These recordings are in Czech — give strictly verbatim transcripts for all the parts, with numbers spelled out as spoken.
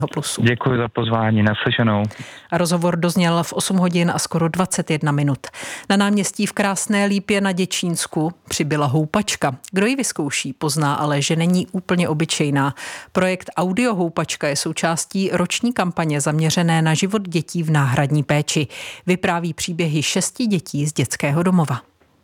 Plusu. Děkuji za pozvání, naslyšenou. Rozhovor dozněl v osm hodin a skoro dvacet jedna minut. Na náměstí v Krásné Lípě na Děčínsku přibyla houpačka. Kdo ji vyzkouší, pozná ale, že není úplně obyčejná. Projekt Audio houpačka je součástí roční kampaně zaměřené na život dětí v náhradní péči. Vypráví příběhy šesti dětí z dětského domova.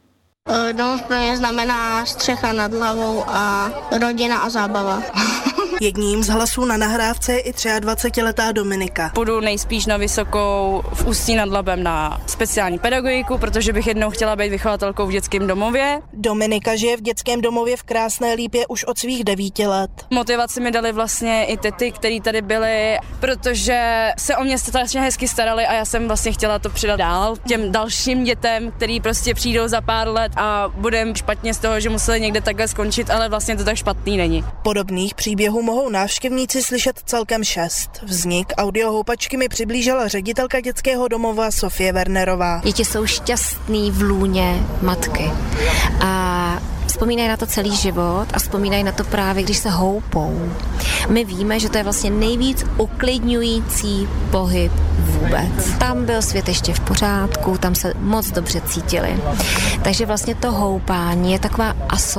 Domov pro mě znamená střecha nad hlavou a rodina a zábava. Jedním z hlasů na nahrávce je i dvacetiletá Dominika. Půjdu nejspíš na vysokou v Ústí nad Labem na speciální pedagogiku, protože bych jednou chtěla být vychovatelkou v dětském domově. Dominika žije v dětském domově v Krásné Lípě už od svých devíti let. Motivaci mi dali vlastně i tety, který tady byly, protože se o mě strašně hezky starali a já jsem vlastně chtěla to předat dál těm dalším dětem, který prostě přijdou za pár let a budem špatně z toho, že museli někde takhle skončit, ale vlastně to tak špatný není. Podobných příběhů mohou návštěvníci slyšet celkem šest. Vznik Audio houpačky mi přiblížila ředitelka dětského domova Sofie Wernerová. Děti jsou šťastný v lůně matky a vzpomínají na to celý život a vzpomínají na to právě, když se houpou. My víme, že to je vlastně nejvíc uklidňující pohyb vůbec. Tam byl svět ještě v pořádku, tam se moc dobře cítili. Takže vlastně to houpání je taková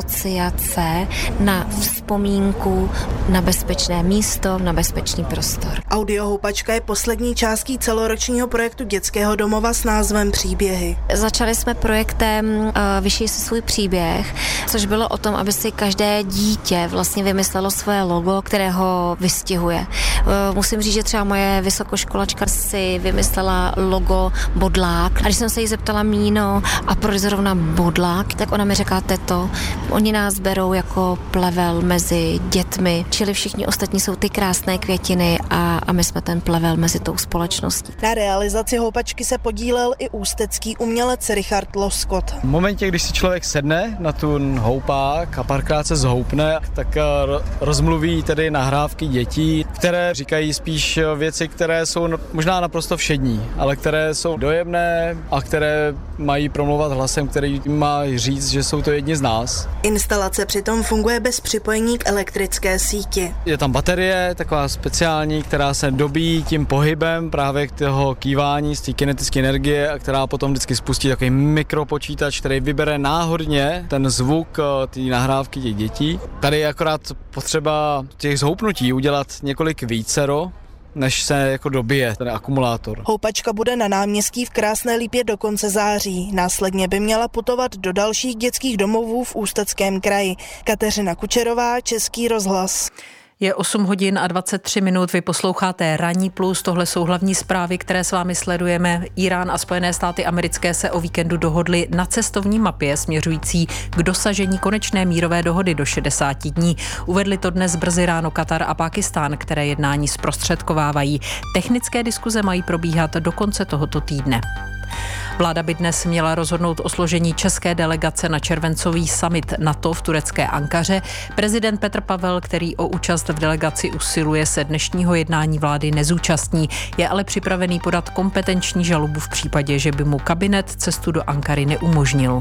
asociace na vzpomínku na bezpečné místo, na bezpečný prostor. Audio houpačka je poslední částí celoročního projektu dětského domova s názvem Příběhy. Začali jsme projektem uh, Vyšij si svůj příběh, což bylo o tom, aby si každé dítě vlastně vymyslelo svoje logo, které ho vystihuje. Uh, musím říct, že třeba moje vysokoškolačka si vymyslela logo Bodlák. A když jsem se jí zeptala, Míno, a proč zrovna Bodlák, tak ona mi říká, teto, oni nás berou jako plevel mezi dětmi, čili všichni ostatní jsou ty krásné květiny a, a my jsme ten plevel mezi tou společností. Na realizaci houpačky se podílel i ústecký umělec Richard Loskot. V momentě, když si člověk sedne na tu houpák a párkrát se zhoupne, tak rozmluví tedy nahrávky dětí, které říkají spíš věci, které jsou možná naprosto všední, ale které jsou dojemné a které mají promluvat hlasem, který má říct, že jsou to jedni z nás. Instalace přitom funguje bez připojení k elektrické síti. Je tam baterie, taková speciální, která se dobíjí tím pohybem právě k toho kývání z té kinetické energie a která potom vždycky spustí takový mikropočítač, který vybere náhodně ten zvuk té nahrávky těch dětí. Tady je akorát potřeba těch zhoupnutí udělat několik vícero, než se jako dobije ten akumulátor. Houpačka bude na náměstí v Krásné Lípě do konce září. Následně by měla putovat do dalších dětských domovů v Ústeckém kraji. Kateřina Kučerová, Český rozhlas. Je osm hodin a dvacet tři minut, vy posloucháte Ranní plus, tohle jsou hlavní zprávy, které s vámi sledujeme. Irán a Spojené státy americké se o víkendu dohodly na cestovní mapě směřující k dosažení konečné mírové dohody do šedesáti dní. Uvedli to dnes brzy ráno Katar a Pákistán, které jednání zprostředkovávají. Technické diskuze mají probíhat do konce tohoto týdne. Vláda by dnes měla rozhodnout o složení české delegace na červencový summit NATO v turecké Ankaře. Prezident Petr Pavel, který o účast v delegaci usiluje, se dnešního jednání vlády nezúčastní. Je ale připravený podat kompetenční žalobu v případě, že by mu kabinet cestu do Ankary neumožnil.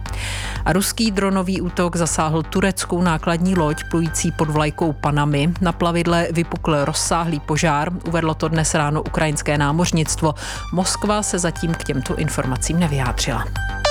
A ruský dronový útok zasáhl tureckou nákladní loď plující pod vlajkou Panamy. Na plavidle vypukl rozsáhlý požár, uvedlo to dnes ráno ukrajinské námořnictvo. Moskva se zatím k těmto informacím nevyjádřila.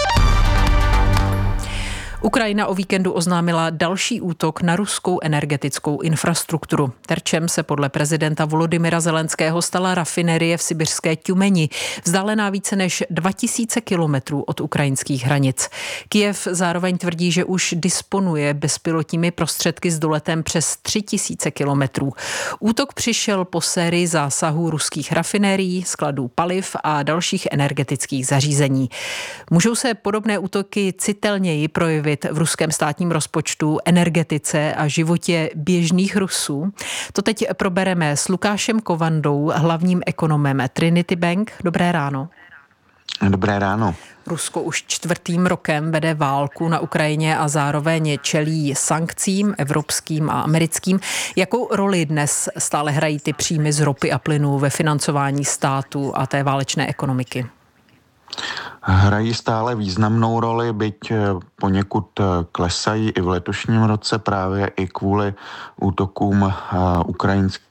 Ukrajina o víkendu oznámila další útok na ruskou energetickou infrastrukturu. Terčem se podle prezidenta Volodymyra Zelenského stala rafinerie v sibiřské Tjumeni, vzdálená více než dva tisíce kilometrů od ukrajinských hranic. Kyjev zároveň tvrdí, že už disponuje bezpilotními prostředky s doletem přes tři tisíce kilometrů. Útok přišel po sérii zásahů ruských rafinérií, skladů paliv a dalších energetických zařízení. Můžou se podobné útoky citelněji projevit v ruském státním rozpočtu, energetice a životě běžných Rusů? To teď probereme s Lukášem Kovandou, hlavním ekonomem Trinity Bank. Dobré ráno. Dobré ráno. Rusko už čtvrtým rokem vede válku na Ukrajině a zároveň čelí sankcím evropským a americkým. Jakou roli dnes stále hrají ty příjmy z ropy a plynu ve financování státu a té válečné ekonomiky? Hrají stále významnou roli, byť poněkud klesají i v letošním roce právě i kvůli útokům ukrajinských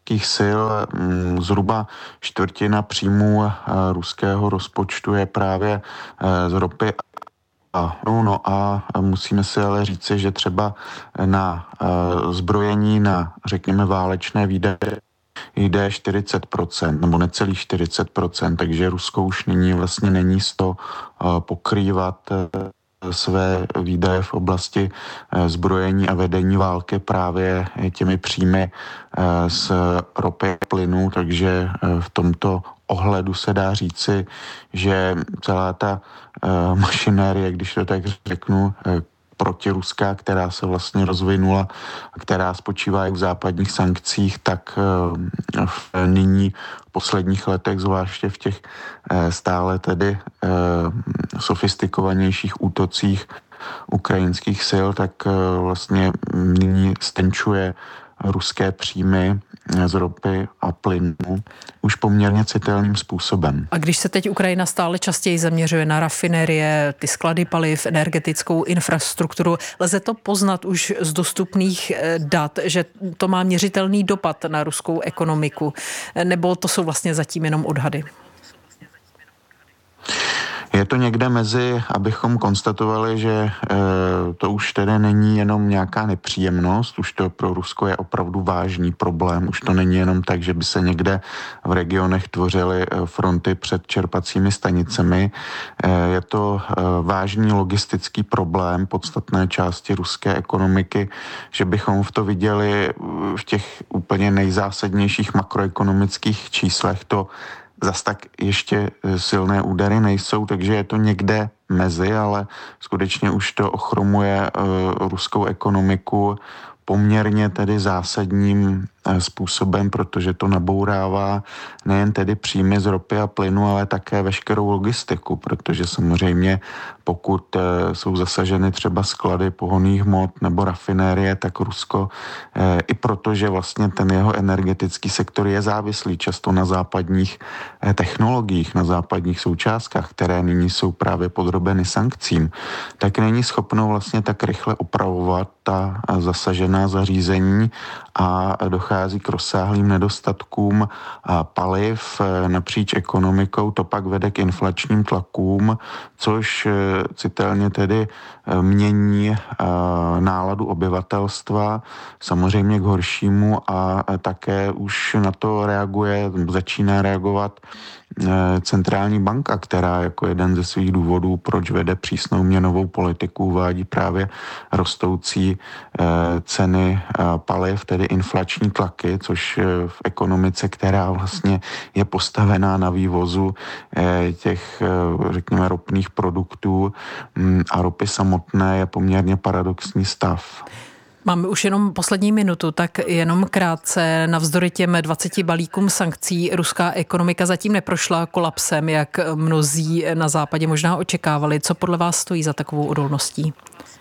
ekonomických sil. Zhruba čtvrtina příjmů ruského rozpočtu je právě z ropy. No a musíme si ale říci, že třeba na zbrojení, na řekněme válečné výdaje jde čtyřicet procent nebo necelých čtyřicet procent, takže Rusko už nyní vlastně není z toho pokrývat své výdaje v oblasti zbrojení a vedení války právě těmi příjmy z ropy a plynu, takže v tomto ohledu se dá říci, že celá ta mašinérie, když to tak řeknu, protiruská, která se vlastně rozvinula a která spočívá i v západních sankcích, tak v nyní v posledních letech, zvláště v těch stále tedy sofistikovanějších útocích ukrajinských sil, tak vlastně nyní stenčuje ruské příjmy z ropy a plynu už poměrně citelným způsobem. A když se teď Ukrajina stále častěji zaměřuje na rafinerie, ty sklady paliv, energetickou infrastrukturu, lze to poznat už z dostupných dat, že to má měřitelný dopad na ruskou ekonomiku, nebo to jsou vlastně zatím jenom odhady? Je to někde mezi, abychom konstatovali, že e, to už tedy není jenom nějaká nepříjemnost, už to pro Rusko je opravdu vážný problém, už to není jenom tak, že by se někde v regionech tvořily fronty před čerpacími stanicemi. E, je to e, vážný logistický problém podstatné části ruské ekonomiky, že bychom v to viděli v těch úplně nejzásadnějších makroekonomických číslech, to zas tak ještě silné údery nejsou, takže je to někde mezi, ale skutečně už to ochromuje uh, ruskou ekonomiku poměrně tedy zásadním způsobem, protože to nabourává nejen tedy příjmy z ropy a plynu, ale také veškerou logistiku, protože samozřejmě pokud jsou zasaženy třeba sklady pohonných hmot nebo rafinérie, tak Rusko i protože vlastně ten jeho energetický sektor je závislý často na západních technologiích, na západních součástkách, které nyní jsou právě podrobeny sankcím, tak není schopno vlastně tak rychle opravovat ta zasažená zařízení a dochází k rozsáhlým nedostatkům paliv napříč ekonomikou. To pak vede k inflačním tlakům, což citelně tedy mění náladu obyvatelstva, samozřejmě k horšímu, a také už na to reaguje, začíná reagovat centrální banka, která jako jeden ze svých důvodů, proč vede přísnou měnovou politiku, uvádí právě rostoucí ceny paliv, tedy inflační tlaky, což v ekonomice, která vlastně je postavená na vývozu těch, řekněme, ropných produktů a ropy samotné, je poměrně paradoxní stav. Máme už jenom poslední minutu, tak jenom krátce. Navzdory těm dvaceti balíkům sankcí ruská ekonomika zatím neprošla kolapsem, jak mnozí na západě možná očekávali. Co podle vás stojí za takovou odolností?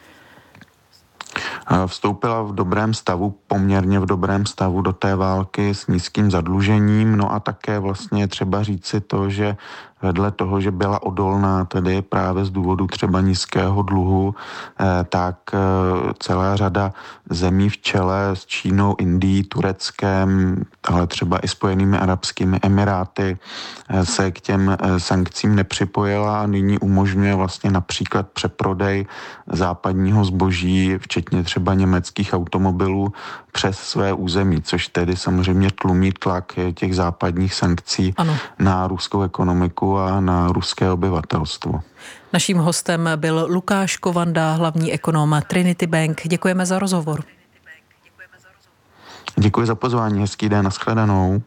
Vstoupila v dobrém stavu, poměrně v dobrém stavu do té války s nízkým zadlužením, no a také vlastně třeba říci to, že vedle toho, že byla odolná tedy právě z důvodu třeba nízkého dluhu, tak celá řada zemí v čele s Čínou, Indií, Tureckem, ale třeba i Spojenými arabskými emiráty se k těm sankcím nepřipojila a nyní umožňuje vlastně například přeprodej západního zboží, včetně třeba německých automobilů, přes své území, což tedy samozřejmě tlumí tlak těch západních sankcí ano. na ruskou ekonomiku a na ruské obyvatelstvo. Naším hostem byl Lukáš Kovanda, hlavní ekonom Trinity Bank. Děkujeme za rozhovor. Děkuji za pozvání, hezký den, nashledanou.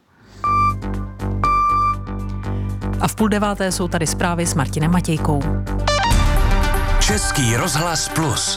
A v půl deváté jsou tady zprávy s Martinem Matějkou. Český rozhlas Plus.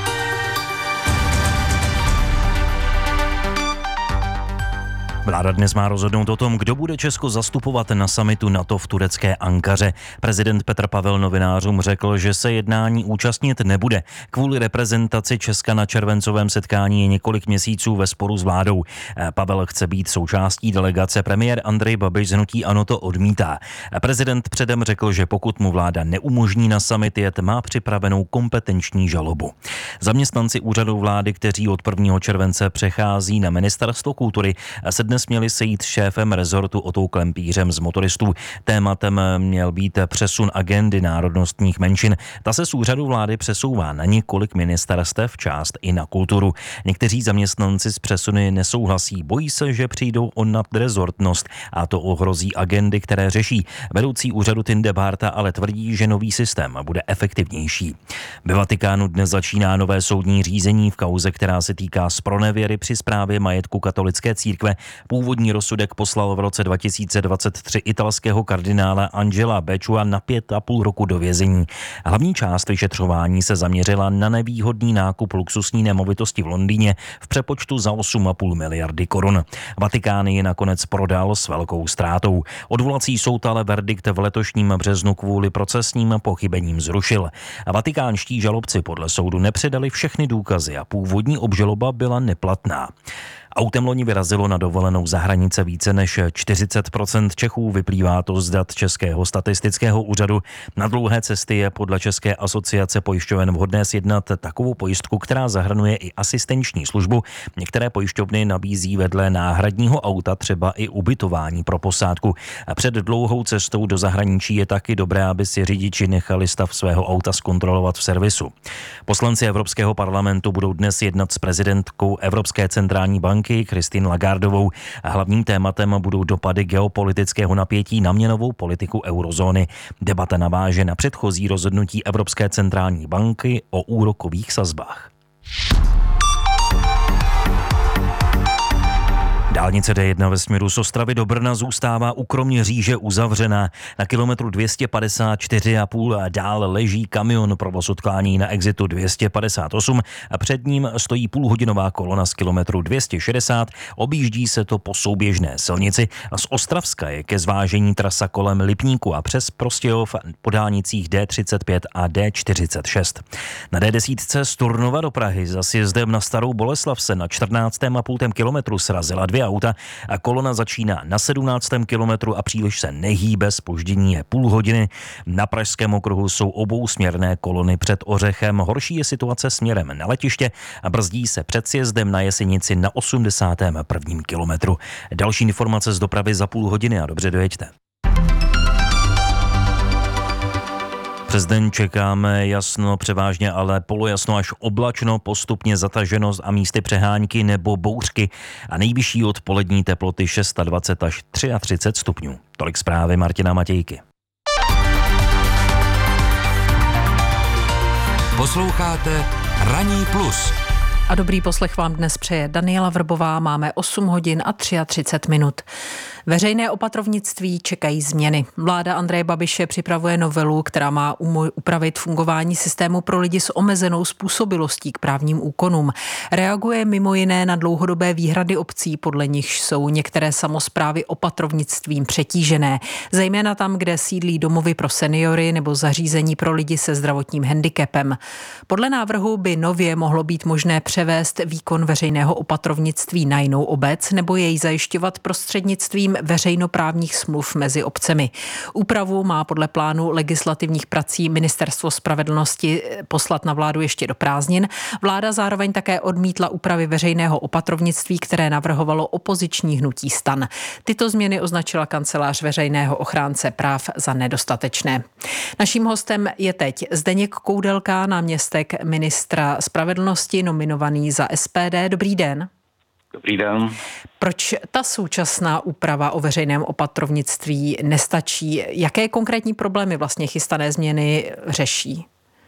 Vláda dnes má rozhodnout o tom, kdo bude Česko zastupovat na summitu NATO v turecké Ankaře. Prezident Petr Pavel novinářům řekl, že se jednání účastnit nebude. Kvůli reprezentaci Česka na červencovém setkání je několik měsíců ve sporu s vládou. Pavel chce být součástí delegace, premiér Andrej Babiš z hnutí ANO to odmítá. Prezident předem řekl, že pokud mu vláda neumožní na summit jet, má připravenou kompetenční žalobu. Zaměstnanci úřadu vlády, kteří od prvního července přechází na ministerstvo kultury, se dnes dnes měli sejít s šéfem rezortu Otou Klempířem z motoristů. Tématem měl být přesun agendy národnostních menšin. Ta se z úřadu vlády přesouvá na několik ministerstev, část i na kulturu. Někteří zaměstnanci s přesuny nesouhlasí, bojí se, že přijdou o nadrezortnost a to ohrozí agendy, které řeší. Vedoucí úřadu Tinde Bárta ale tvrdí, že nový systém bude efektivnější. Ve Vatikánu dnes začíná nové soudní řízení v kauze, která se týká zpronevěry při správě majetku katolické církve. Původní rozsudek poslal v roce dva tisíce dvacet tři italského kardinála Angela Becciua na pět a půl roku do vězení. Hlavní část vyšetřování se zaměřila na nevýhodný nákup luxusní nemovitosti v Londýně v přepočtu za osm a půl miliardy korun. Vatikán ji nakonec prodal s velkou ztrátou. Odvolací soud ale verdikt v letošním březnu kvůli procesním pochybením zrušil. Vatikánští žalobci podle soudu nepředali všechny důkazy a původní obžaloba byla neplatná. Autem loni vyrazilo na dovolenou za hranice více než čtyřicet procent Čechů, vyplývá to z dat Českého statistického úřadu. Na dlouhé cesty je podle České asociace pojišťoven vhodné sjednat takovou pojistku, která zahrnuje i asistenční službu. Některé pojišťovny nabízí vedle náhradního auta třeba i ubytování pro posádku. A před dlouhou cestou do zahraničí je taky dobré, aby si řidiči nechali stav svého auta zkontrolovat v servisu. Poslanci Evropského parlamentu budou dnes jednat s prezidentkou Evropské centrální banky Christine Lagardovou. A hlavním tématem budou dopady geopolitického napětí na měnovou politiku eurozóny. Debata naváže na předchozí rozhodnutí Evropské centrální banky o úrokových sazbách. Dálnice D jedna ve směru z Ostravy do Brna zůstává u Kroměříže uzavřená. Na kilometru dvě stě padesát čtyři a půl dál leží kamion, provoz odklání na exitu dvě stě padesát osm a před ním stojí půlhodinová kolona z kilometru dvě stě šedesát. Objíždí se to po souběžné silnici a z Ostravska je ke zvážení trasa kolem Lipníku a přes Prostějov po dálnicích D třicet pět a D čtyřicet šest. Na D deset z Turnova do Prahy za sjezdem na Starou Boleslav se na čtrnáctém a půl kilometru srazila dvě auta a kolona začíná na sedmnáctém kilometru a příliš se nehýbe, zpoždění je půl hodiny. Na Pražském okruhu jsou obousměrné kolony před Ořechem. Horší je situace směrem na letiště a brzdí se před sjezdem na Jesenici na osmdesátém prvním kilometru. Další informace z dopravy za půl hodiny a dobře dojeďte. Přes den čekáme jasno, převážně ale polojasno až oblačno, postupně zataženost a místy přehánky nebo bouřky a nejvyšší odpolední teploty dvacet šest až třicet tři stupňů. Tolik zprávy Martina Matějky. Posloucháte Ranní plus. A dobrý poslech vám dnes přeje Daniela Vrbová, máme osm hodin a třicet tři minut. Veřejné opatrovnictví čekají změny. Vláda Andreje Babiše připravuje novelu, která má upravit fungování systému pro lidi s omezenou způsobilostí k právním úkonům. Reaguje mimo jiné na dlouhodobé výhrady obcí, podle nichž jsou některé samosprávy opatrovnictvím přetížené, zejména tam, kde sídlí domovy pro seniory nebo zařízení pro lidi se zdravotním handicapem. Podle návrhu by nově mohlo být možné převést výkon veřejného opatrovnictví na jinou obec nebo jej zajišťovat prostřednictvím veřejnoprávních smluv mezi obcemi. Úpravu má podle plánu legislativních prací Ministerstvo spravedlnosti poslat na vládu ještě do prázdnin. Vláda zároveň také odmítla úpravy veřejného opatrovnictví, které navrhovalo opoziční hnutí STAN. Tyto změny označila kancelář veřejného ochránce práv za nedostatečné. Naším hostem je teď Zdeněk Koudelka, náměstek ministra spravedlnosti, nominovaný za S P D. Dobrý den. Dobrý den. Proč ta současná úprava o veřejném opatrovnictví nestačí? Jaké konkrétní problémy vlastně chystané změny řeší?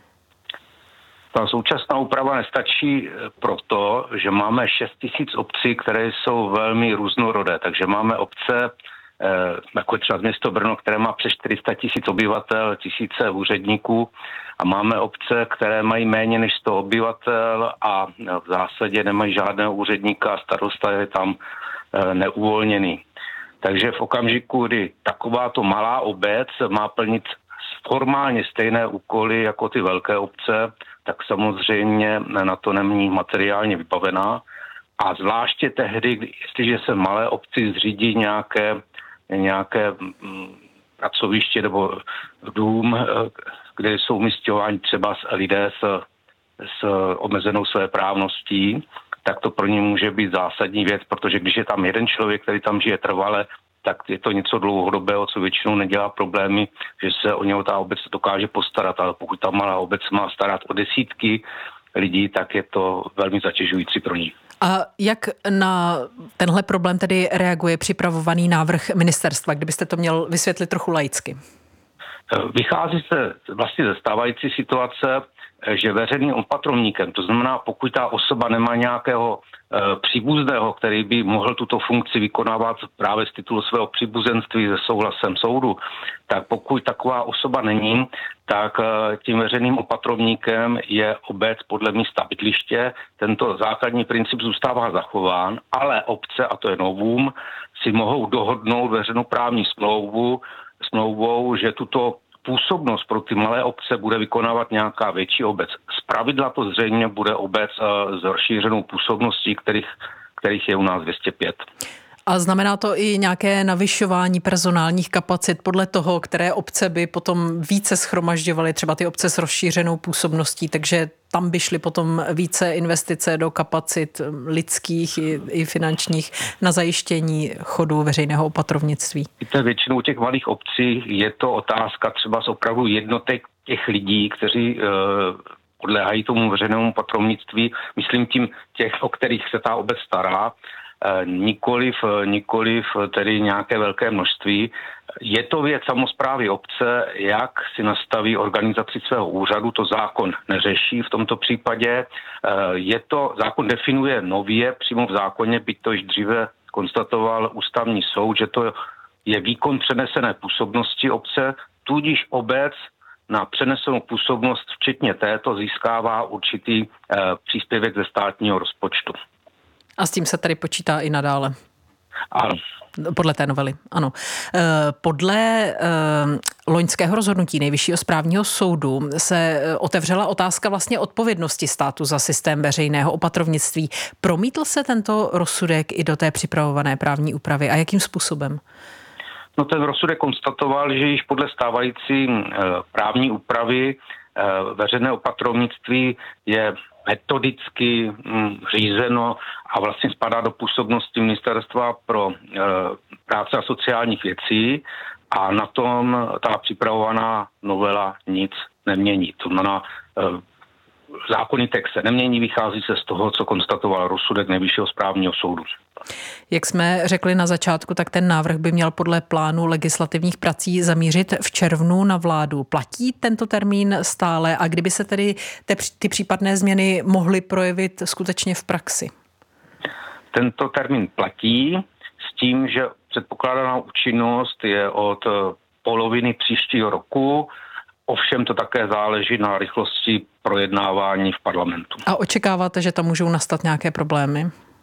Ta současná úprava nestačí proto, že máme šest tisíc obcí, které jsou velmi různorodé. Takže máme obce, jako třeba město Brno, které má přes čtyři sta tisíc obyvatel, tisíce úředníků, a máme obce, které mají méně než sto obyvatel a v zásadě nemají žádného úředníka a starosta je tam neuvolněný. Takže v okamžiku, kdy takováto malá obec má plnit formálně stejné úkoly jako ty velké obce, tak samozřejmě na to není materiálně vybavená. A zvláště tehdy, jestliže se malé obci zřídí nějaké, nějaké pracoviště nebo dům, kde jsou umisťováni třeba lidé s, s omezenou svéprávností, tak to pro ně může být zásadní věc, protože když je tam jeden člověk, který tam žije trvale, tak je to něco dlouhodobého, co většinou nedělá problémy, že se o něho ta obec dokáže postarat, ale pokud ta malá obec má starat o desítky lidí, tak je to velmi zatěžující pro ní. A jak na tenhle problém tedy reaguje připravovaný návrh ministerstva, kdybyste to měl vysvětlit trochu laicky? Vychází se vlastně ze stávající situace, že veřejným opatrovníkem, to znamená, pokud ta osoba nemá nějakého e, příbuzného, který by mohl tuto funkci vykonávat právě z titulu svého příbuzenství se souhlasem soudu, tak pokud taková osoba není, tak e, tím veřejným opatrovníkem je obec podle místa bydliště. Tento základní princip zůstává zachován, ale obce, a to je novum, si mohou dohodnout veřejnoprávní smlouvu, smlouvou, že tuto působnost pro ty malé obce bude vykonávat nějaká větší obec. Zpravidla to zřejmě bude obec s rozšířenou působností, kterých, kterých je u nás dvě stě pět. A znamená to i nějaké navyšování personálních kapacit podle toho, které obce by potom více shromažďovaly, třeba ty obce s rozšířenou působností, takže tam by šly potom více investice do kapacit lidských i, i finančních na zajištění chodu veřejného opatrovnictví. Víte, většinou těch malých obcí je to otázka třeba z opravdu jednotek těch lidí, kteří e, podléhají tomu veřejnému opatrovnictví, myslím tím těch, o kterých se ta obec stará, Nikoliv, nikoliv tedy nějaké velké množství. Je to věc samosprávy obce, jak si nastaví organizaci svého úřadu, to zákon neřeší v tomto případě. Je to, zákon definuje nově přímo v zákoně, byť to již dříve konstatoval ústavní soud, že to je výkon přenesené působnosti obce, tudíž obec na přenesenou působnost včetně této získává určitý eh, příspěvek ze státního rozpočtu. A s tím se tady počítá i nadále. Ano. Podle té novely, ano. Podle loňského rozhodnutí Nejvyššího správního soudu se otevřela otázka vlastně odpovědnosti státu za systém veřejného opatrovnictví. Promítl se tento rozsudek i do té připravované právní úpravy a jakým způsobem? No, ten rozsudek konstatoval, že již podle stávající právní úpravy veřejné opatrovnictví je metodicky mm, řízeno a vlastně spadá do působnosti Ministerstva pro e, práce a sociálních věcí a na tom ta připravovaná novela nic nemění. To znamená, e, zákonný text se nemění, vychází se z toho, co konstatoval rozsudek Nejvyššího správního soudu. Jak jsme řekli na začátku, tak ten návrh by měl podle plánu legislativních prací zamířit v červnu na vládu. Platí tento termín stále a kdyby se tedy te, ty případné změny mohly projevit skutečně v praxi? Tento termín platí s tím, že předpokládaná účinnost je od poloviny příštího roku. Ovšem to také záleží na rychlosti projednávání v parlamentu. A očekáváte, že tam můžou nastat nějaké problémy?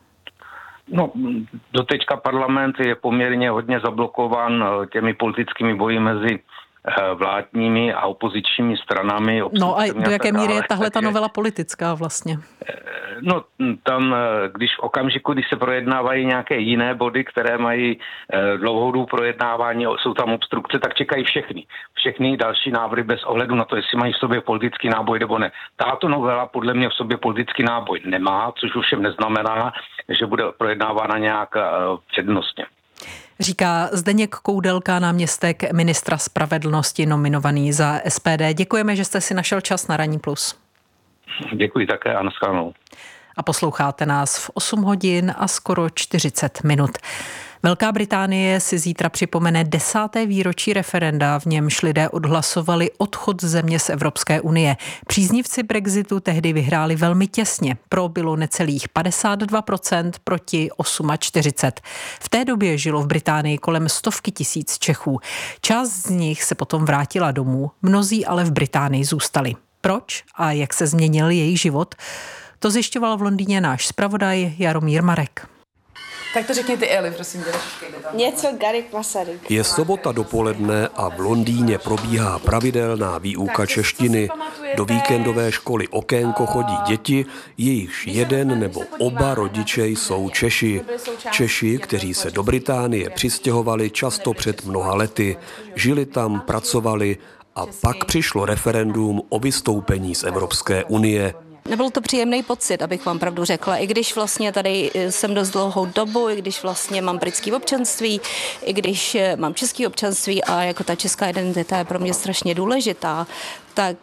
No, doteďka parlament je poměrně hodně zablokovan těmi politickými boji mezi vládními a opozičními stranami. No a do jaké míry je tahle ta novela politická vlastně? No tam, když v okamžiku, když se projednávají nějaké jiné body, které mají dlouhou dobu projednávání, jsou tam obstrukce, tak čekají všechny. Všechny další návrhy bez ohledu na to, jestli mají v sobě politický náboj nebo ne. Tato novela podle mě v sobě politický náboj nemá, což ovšem neznamená, že bude projednávána nějak přednostně. Říká Zdeněk Koudelka, náměstek ministra spravedlnosti nominovaný za S P D. Děkujeme, že jste si našel čas na Ranní plus. Děkuji také a nashledanou. A posloucháte nás v osm hodin a skoro čtyřicet minut. Velká Británie si zítra připomene desáté výročí referenda, v němž lidé odhlasovali odchod země z Evropské unie. Příznivci Brexitu tehdy vyhráli velmi těsně. Pro bylo necelých padesát dva procent proti čtyřicet osm. V té době žilo v Británii kolem stovky tisíc Čechů. Část z nich se potom vrátila domů, mnozí ale v Británii zůstali. Proč a jak se změnil jejich život? To zjišťoval v Londýně náš zpravodaj Jaromír Marek. Tak to řekni ty, Eli, prosím tě. Něco Gary Masaryk. Je sobota dopoledne a v Londýně probíhá pravidelná výuka češtiny. Do víkendové školy Okénko chodí děti, jejichž jeden nebo oba rodiče jsou Češi. Češi, kteří se do Británie přistěhovali často před mnoha lety. Žili tam, pracovali a pak přišlo referendum o vystoupení z Evropské unie. Nebyl to příjemný pocit, abych vám pravdu řekla. I když vlastně tady jsem dost dlouhou dobu, i když vlastně mám britské občanství, i když mám české občanství a jako ta česká identita je pro mě strašně důležitá, tak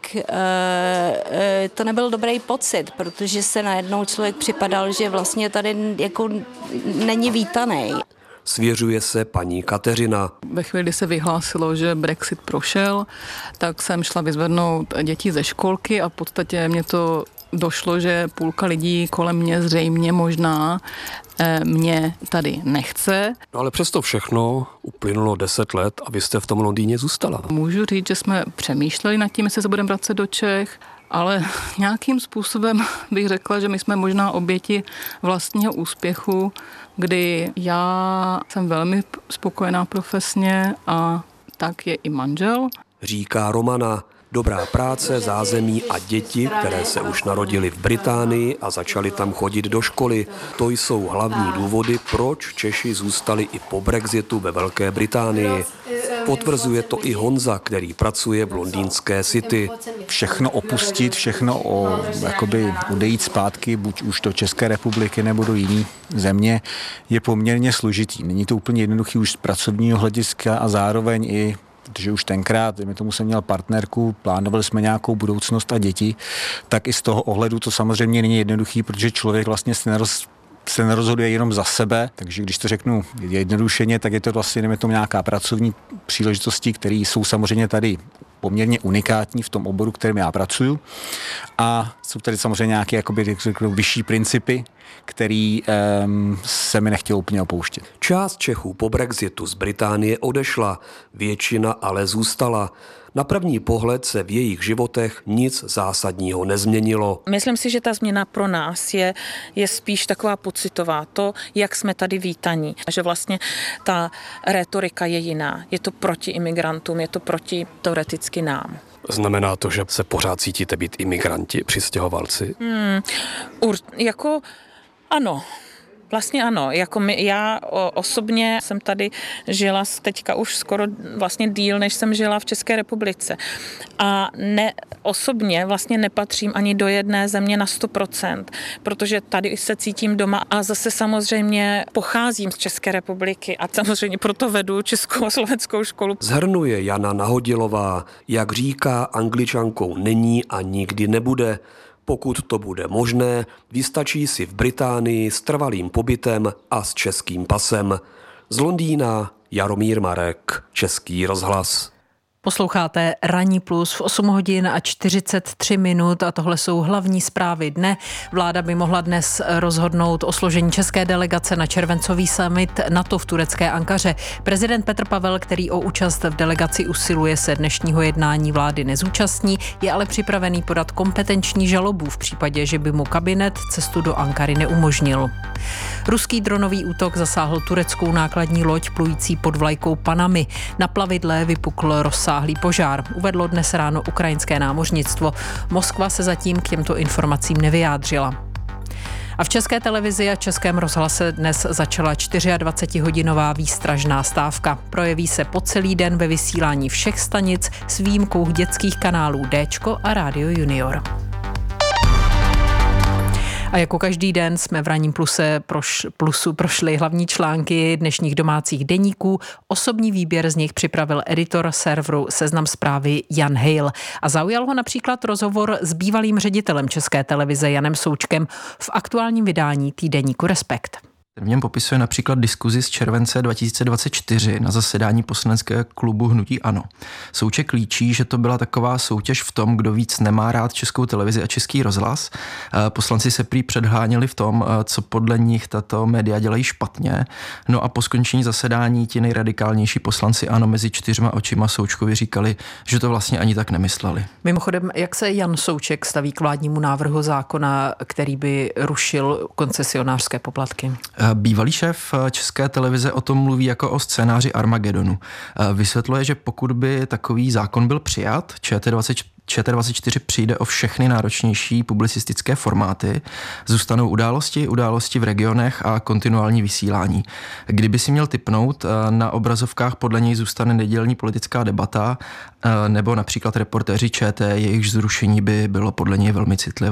e, to nebyl dobrý pocit, protože se najednou člověk připadal, že vlastně tady jako není vítaný. Svěřuje se paní Kateřina. Ve chvíli, kdy se vyhlásilo, že Brexit prošel, tak jsem šla vyzvednout děti ze školky a v podstatě mě to došlo, že půlka lidí kolem mě zřejmě možná mě tady nechce. No ale přesto všechno uplynulo deset let a vy jste v tom Londýně zůstala. Můžu říct, že jsme přemýšleli nad tím, jestli se budeme vracet do Čech, ale nějakým způsobem bych řekla, že my jsme možná oběti vlastního úspěchu, kdy já jsem velmi spokojená profesně a tak je i manžel. Říká Romana. Dobrá práce, zázemí a děti, které se už narodily v Británii a začaly tam chodit do školy. To jsou hlavní důvody, proč Češi zůstali i po Brexitu ve Velké Británii. Potvrzuje to i Honza, který pracuje v londýnské City. Všechno opustit, všechno o, jakoby odejít zpátky, buď už do České republiky nebo do jiné země, je poměrně složitý. Není to úplně jednoduchý už z pracovního hlediska a zároveň i protože už tenkrát, my tomu jsem měl partnerku, plánovali jsme nějakou budoucnost a děti, tak i z toho ohledu to samozřejmě není jednoduchý, protože člověk vlastně se neroz, se nerozhoduje jenom za sebe, takže když to řeknu jednodušeně, tak je to vlastně nevím, tomu nějaká pracovní příležitosti, které jsou samozřejmě tady poměrně unikátní v tom oboru, kterým já pracuju. A jsou tady samozřejmě nějaké jakoby, řeknu, vyšší principy, který um, se mi nechtěl úplně opouštět. Část Čechů po Brexitu z Británie odešla, většina ale zůstala. Na první pohled se v jejich životech nic zásadního nezměnilo. Myslím si, že ta změna pro nás je, je spíš taková pocitová. To, jak jsme tady vítaní. Že vlastně ta rétorika je jiná. Je to proti imigrantům, je to proti teoreticky nám. Znamená to, že se pořád cítíte být imigranti, přistěhovalci? Hmm, ur, jako ano. Vlastně ano, jako my, já osobně jsem tady žila teďka už skoro vlastně díl, než jsem žila v České republice. A ne, osobně vlastně nepatřím ani do jedné země na sto procent, protože tady se cítím doma a zase samozřejmě pocházím z České republiky a samozřejmě proto vedu českou a slovenskou školu. Zhrnuje Jana Nahodilová, jak říká, Angličankou není a nikdy nebude. Pokud to bude možné, vystačí si v Británii s trvalým pobytem a s českým pasem. Z Londýna Jaromír Marek, Český rozhlas. Posloucháte Ranní plus v osm hodin a čtyřicet tři minut a tohle jsou hlavní zprávy dne. Vláda by mohla dnes rozhodnout o složení české delegace na červencový summit NATO v turecké Ankaře. Prezident Petr Pavel, který o účast v delegaci usiluje, se dnešního jednání vlády nezúčastní, je ale připravený podat kompetenční žalobu v případě, že by mu kabinet cestu do Ankary neumožnil. Ruský dronový útok zasáhl tureckou nákladní loď plující pod vlajkou Panamy. Na plavidle vypukl rozsáhlý požár, uvedlo dnes ráno ukrajinské námořnictvo. Moskva se zatím k těmto informacím nevyjádřila. A v České televizi a Českém rozhlase dnes začala dvacetčtyřhodinová výstražná stávka. Projeví se po celý den ve vysílání všech stanic s výjimkou dětských kanálů Déčko a Rádio Junior. A jako každý den jsme v Ranním pluse proš, plusu prošli hlavní články dnešních domácích deníků. Osobní výběr z nich připravil editor serveru Seznam Zprávy Jan Hejl. A zaujal ho například rozhovor s bývalým ředitelem České televize Janem Součkem v aktuálním vydání týdeníku Respekt. V něm popisuje například diskuzi z července dva tisíce dvacet čtyři na zasedání poslaneckého klubu Hnutí ANO. Souček líčí, že to byla taková soutěž v tom, kdo víc nemá rád Českou televizi a Český rozhlas. Poslanci se prý předháněli v tom, co podle nich tato média dělají špatně. No a po skončení zasedání ti nejradikálnější poslanci ANO mezi čtyřma očima Součkovi říkali, že to vlastně ani tak nemysleli. Mimochodem, jak se Jan Souček staví k vládnímu návrhu zákona, který by rušil koncesionářské poplatky? Bývalý šéf České televize o tom mluví jako o scénáři Armagedonu. Vysvětluje, že pokud by takový zákon byl přijat, Č T dvacet čtyři přijde o všechny náročnější publicistické formáty, zůstanou události, události v regionech a kontinuální vysílání. Kdyby si měl tipnout, na obrazovkách podle něj zůstane nedělní politická debata nebo například reportéři Č T, jejichž zrušení by bylo podle něj velmi citlivé.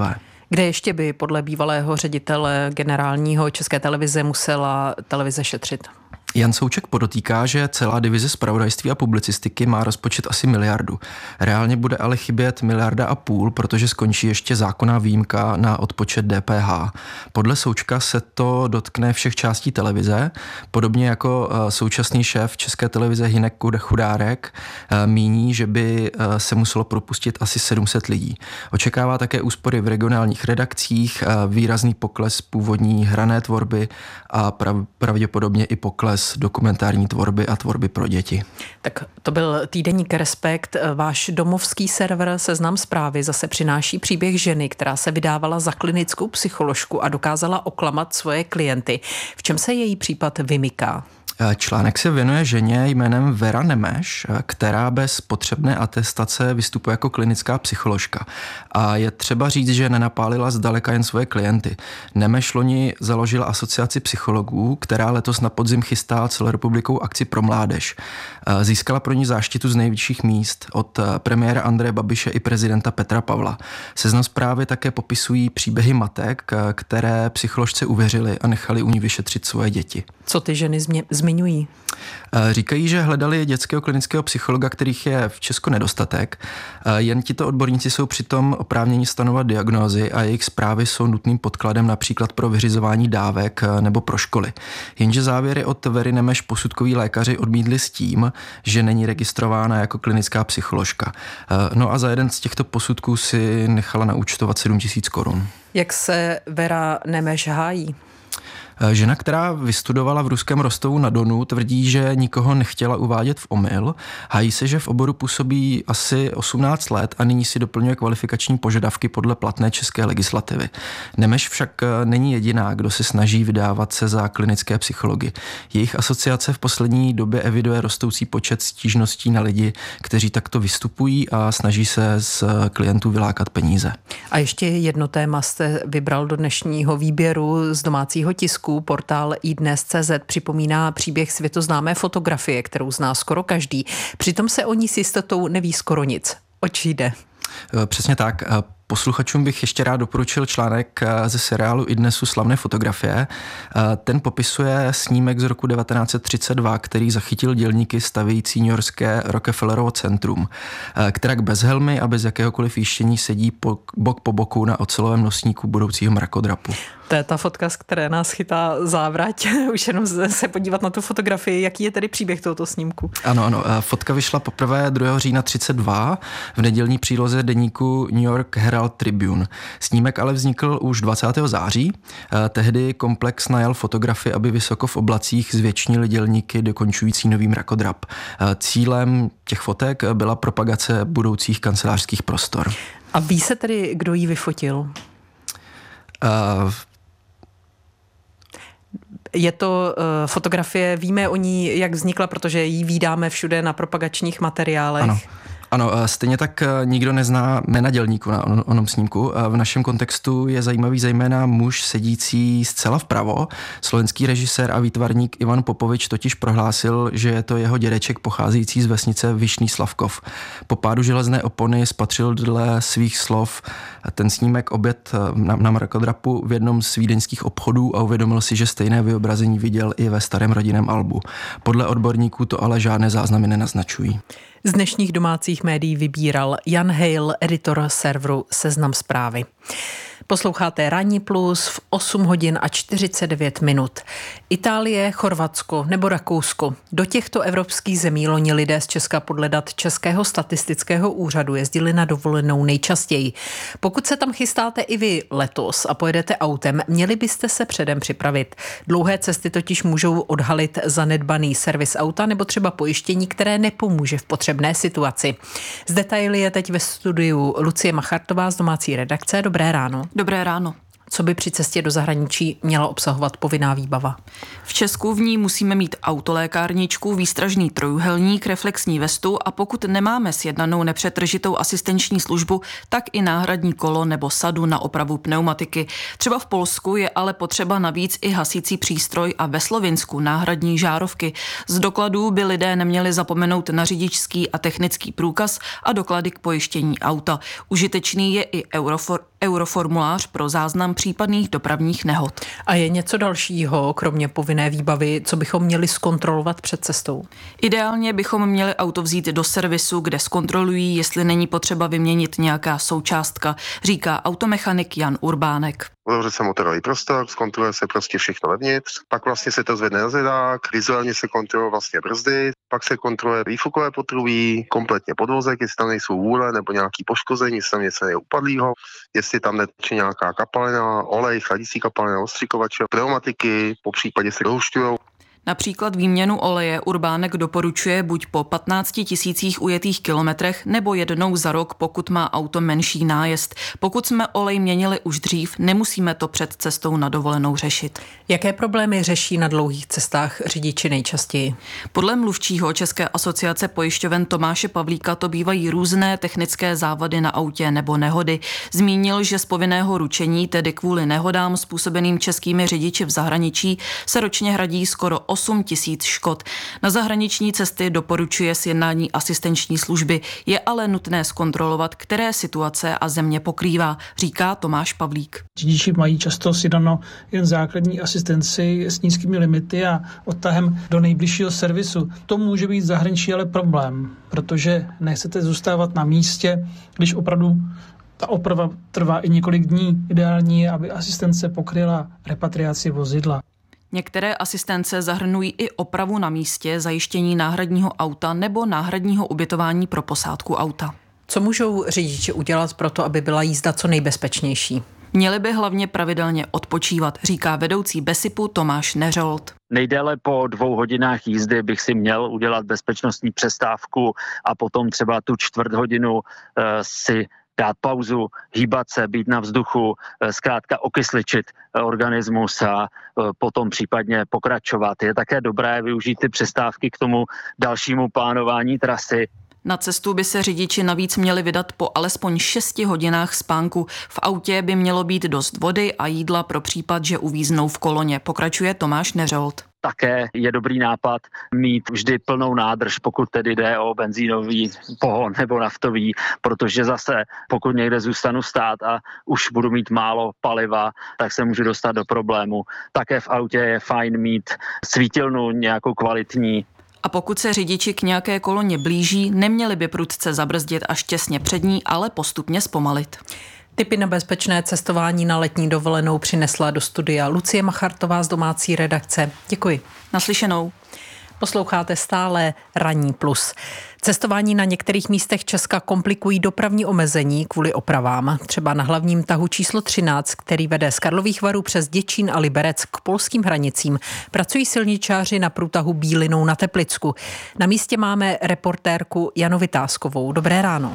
Kde ještě by podle bývalého ředitele generálního České televize musela televize šetřit? Jan Souček podotýká, že celá divize zpravodajství a publicistiky má rozpočet asi miliardu. Reálně bude ale chybět miliarda a půl, protože skončí ještě zákonná výjimka na odpočet D P H. Podle Součka se to dotkne všech částí televize, podobně jako současný šéf České televize Hynek Chudárek míní, že by se muselo propustit asi sedm set lidí. Očekává také úspory v regionálních redakcích, výrazný pokles původní hrané tvorby a pravděpodobně i pokles dokumentární tvorby a tvorby pro děti. Tak to byl týdeník Respekt. Váš domovský server Seznam Zprávy zase přináší příběh ženy, která se vydávala za klinickou psycholožku a dokázala oklamat svoje klienty. V čem se její případ vymyká? Článek se věnuje ženě jménem Vera Nemeš, která bez potřebné atestace vystupuje jako klinická psycholožka. A je třeba říct, že nenapálila zdaleka jen svoje klienty. Nemeš loni založila asociaci psychologů, která letos na podzim chystá celorepublikovou akci pro mládež. Získala pro ní záštitu z nejvyšších míst od premiéra Andreje Babiše i prezidenta Petra Pavla. Seznam Zprávy také popisují příběhy matek, které psycholožce uvěřily a nechali u ní vyšetřit svoje děti. Co ty ženy změ- zmiňují? Říkají, že hledali dětského klinického psychologa, kterých je v Česku nedostatek. Jen tito odborníci jsou přitom oprávněni stanovat diagnózy a jejich zprávy jsou nutným podkladem například pro vyřizování dávek nebo pro školy. Jenže závěry od Very Nemeš posudkoví lékaři odmítli s tím, že není registrována jako klinická psycholožka. No a za jeden z těchto posudků si nechala naúčtovat sedm tisíc korun. Jak se Vera Nemeš hájí? Žena, která vystudovala v ruském Rostovu na Donu, tvrdí, že nikoho nechtěla uvádět v omyl. Hájí se, že v oboru působí asi osmnáct let a nyní si doplňuje kvalifikační požadavky podle platné české legislativy. Nemeš však není jediná, kdo se snaží vydávat se za klinické psychology. Jejich asociace v poslední době eviduje rostoucí počet stížností na lidi, kteří takto vystupují a snaží se z klientů vylákat peníze. A ještě jedno téma jste vybral do dnešního výběru z domácího tisku. Portál iDnes tečka cé zet připomíná příběh světoznámé fotografie, kterou zná skoro každý. Přitom se o ní s jistotou neví skoro nic. Oč jde? Přesně tak. Posluchačům bych ještě rád doporučil článek ze seriálu iDnesu Slavné fotografie. Ten popisuje snímek z roku devatenáct set třicet dva, který zachytil dělníky stavějící newyorské Rockefellerovo centrum, kterak bez helmy a bez jakéhokoliv jištění sedí po, bok po boku na ocelovém nosníku budoucího mrakodrapu. To je ta fotka, z které nás chytá závrať. Už jenom se podívat na tu fotografii. Jaký je tedy příběh tohoto snímku? Ano, ano. Fotka vyšla poprvé druhého října třicet dva v nedělní příloze deníku New York Herald Tribune. Snímek ale vznikl už dvacátého září. Tehdy komplex najal fotografy, aby vysoko v oblacích zvětšnili dělníky dokončující nový mrakodrap. Cílem těch fotek byla propagace budoucích kancelářských prostor. A ví se tedy, kdo ji vyfotil? Uh, Je to uh, fotografie, víme o ní, jak vznikla, protože ji vídáme všude na propagačních materiálech. Ano. Ano, stejně tak nikdo nezná jména dělníku na on, onom snímku. V našem kontextu je zajímavý zejména muž sedící zcela vpravo. Slovenský režisér a výtvarník Ivan Popovič totiž prohlásil, že je to jeho dědeček pocházející z vesnice Vyšný Slavkov. Po pádu železné opony spatřil dle svých slov ten snímek oběd na, na mrakodrapu v jednom z vídeňských obchodů a uvědomil si, že stejné vyobrazení viděl i ve starém rodinném albu. Podle odborníků to ale žádné záznamy nenaznačují. Z dnešních domácích médií vybíral Jan Hejl, editor serveru Seznam Zprávy. Posloucháte Ranní plus v osm hodin a čtyřicet devět minut. Itálie, Chorvatsko nebo Rakousko. Do těchto evropských zemí loni lidé z Česka podle dat Českého statistického úřadu jezdili na dovolenou nejčastěji. Pokud se tam chystáte i vy letos a pojedete autem, měli byste se předem připravit. Dlouhé cesty totiž můžou odhalit zanedbaný servis auta nebo třeba pojištění, které nepomůže v potřebné situaci. Z detaily je teď ve studiu Lucie Machartová z domácí redakce. Dobré ráno. Dobré ráno. Co by při cestě do zahraničí měla obsahovat povinná výbava? V Česku v ní musíme mít autolékárničku, výstražný trojúhelník, reflexní vestu a pokud nemáme sjednanou nepřetržitou asistenční službu, tak i náhradní kolo nebo sadu na opravu pneumatiky. Třeba v Polsku je ale potřeba navíc i hasící přístroj a ve Slovinsku náhradní žárovky. Z dokladů by lidé neměli zapomenout na řidičský a technický průkaz a doklady k pojištění auta. Užitečný je i Eurofor Euroformulář pro záznam případných dopravních nehod. A je něco dalšího, kromě povinné výbavy, co bychom měli zkontrolovat před cestou? Ideálně bychom měli auto vzít do servisu, kde zkontrolují, jestli není potřeba vyměnit nějaká součástka, říká automechanik Jan Urbánek. Otevře se motorový prostor, zkontroluje se prostě všechno vevnitř, pak vlastně se to zvedne na zvedák, vizuálně se kontroluje vlastně brzdy, pak se kontroluje výfukové potrubí, kompletně podvozek, jestli tam nejsou vůle nebo nějaký poškození, jestli tam něco je upadlýho, jestli tam neteče nějaká kapalina, olej, chladicí kapalina, ostřikovače, pneumatiky, po případě se dohušťujou. Například výměnu oleje Urbánek doporučuje buď po patnácti tisících ujetých kilometrech nebo jednou za rok, pokud má auto menší nájezd. Pokud jsme olej měnili už dřív, nemusíme to před cestou na dovolenou řešit. Jaké problémy řeší na dlouhých cestách řidiči nejčastěji? Podle mluvčího České asociace pojišťoven Tomáše Pavlíka to bývají různé technické závady na autě nebo nehody. Zmínil, že z povinného ručení, tedy kvůli nehodám způsobeným českými řidiči v zahraničí, se ročně hradí skoro osm tisíc škod. Na zahraniční cesty doporučuje sjednání asistenční služby, je ale nutné zkontrolovat, které situace a země pokrývá, říká Tomáš Pavlík. Řidiči mají často sjednáno jen základní asistenci s nízkými limity a odtahem do nejbližšího servisu. To může být v zahraničí ale problém, protože nechcete zůstávat na místě, když opravdu ta oprava trvá i několik dní. Ideální je, aby asistence pokryla repatriaci vozidla. Některé asistence zahrnují i opravu na místě, zajištění náhradního auta nebo náhradního ubytování pro posádku auta. Co můžou řidiči udělat pro to, aby byla jízda co nejbezpečnější? Měli by hlavně pravidelně odpočívat, říká vedoucí Besipu Tomáš Neřolt. Nejdéle po dvou hodinách jízdy bych si měl udělat bezpečnostní přestávku a potom třeba tu čtvrt hodinu uh, si dát pauzu, hýbat se, být na vzduchu, zkrátka okysličit organismus a potom případně pokračovat. Je také dobré využít ty přestávky k tomu dalšímu plánování trasy. Na cestu by se řidiči navíc měli vydat po alespoň šesti hodinách spánku. V autě by mělo být dost vody a jídla pro případ, že uvíznou v koloně, pokračuje Tomáš Neřolt. Také je dobrý nápad mít vždy plnou nádrž, pokud tedy jde o benzínový pohon nebo naftový, protože zase pokud někde zůstanu stát a už budu mít málo paliva, tak se můžu dostat do problému. Také v autě je fajn mít svítilnu nějakou kvalitní. A pokud se řidiči k nějaké koloně blíží, neměli by prudce zabrzdit až těsně před ní, ale postupně zpomalit. Tipy na bezpečné cestování na letní dovolenou přinesla do studia Lucie Machartová z domácí redakce. Děkuji. Naslyšenou. Posloucháte stále Ranní plus. Cestování na některých místech Česka komplikují dopravní omezení kvůli opravám. Třeba na hlavním tahu číslo třináct, který vede z Karlových Varů přes Děčín a Liberec k polským hranicím. Pracují silničáři na průtahu Bílinou na Teplicku. Na místě máme reportérku Janu Vytázkovou. Dobré ráno.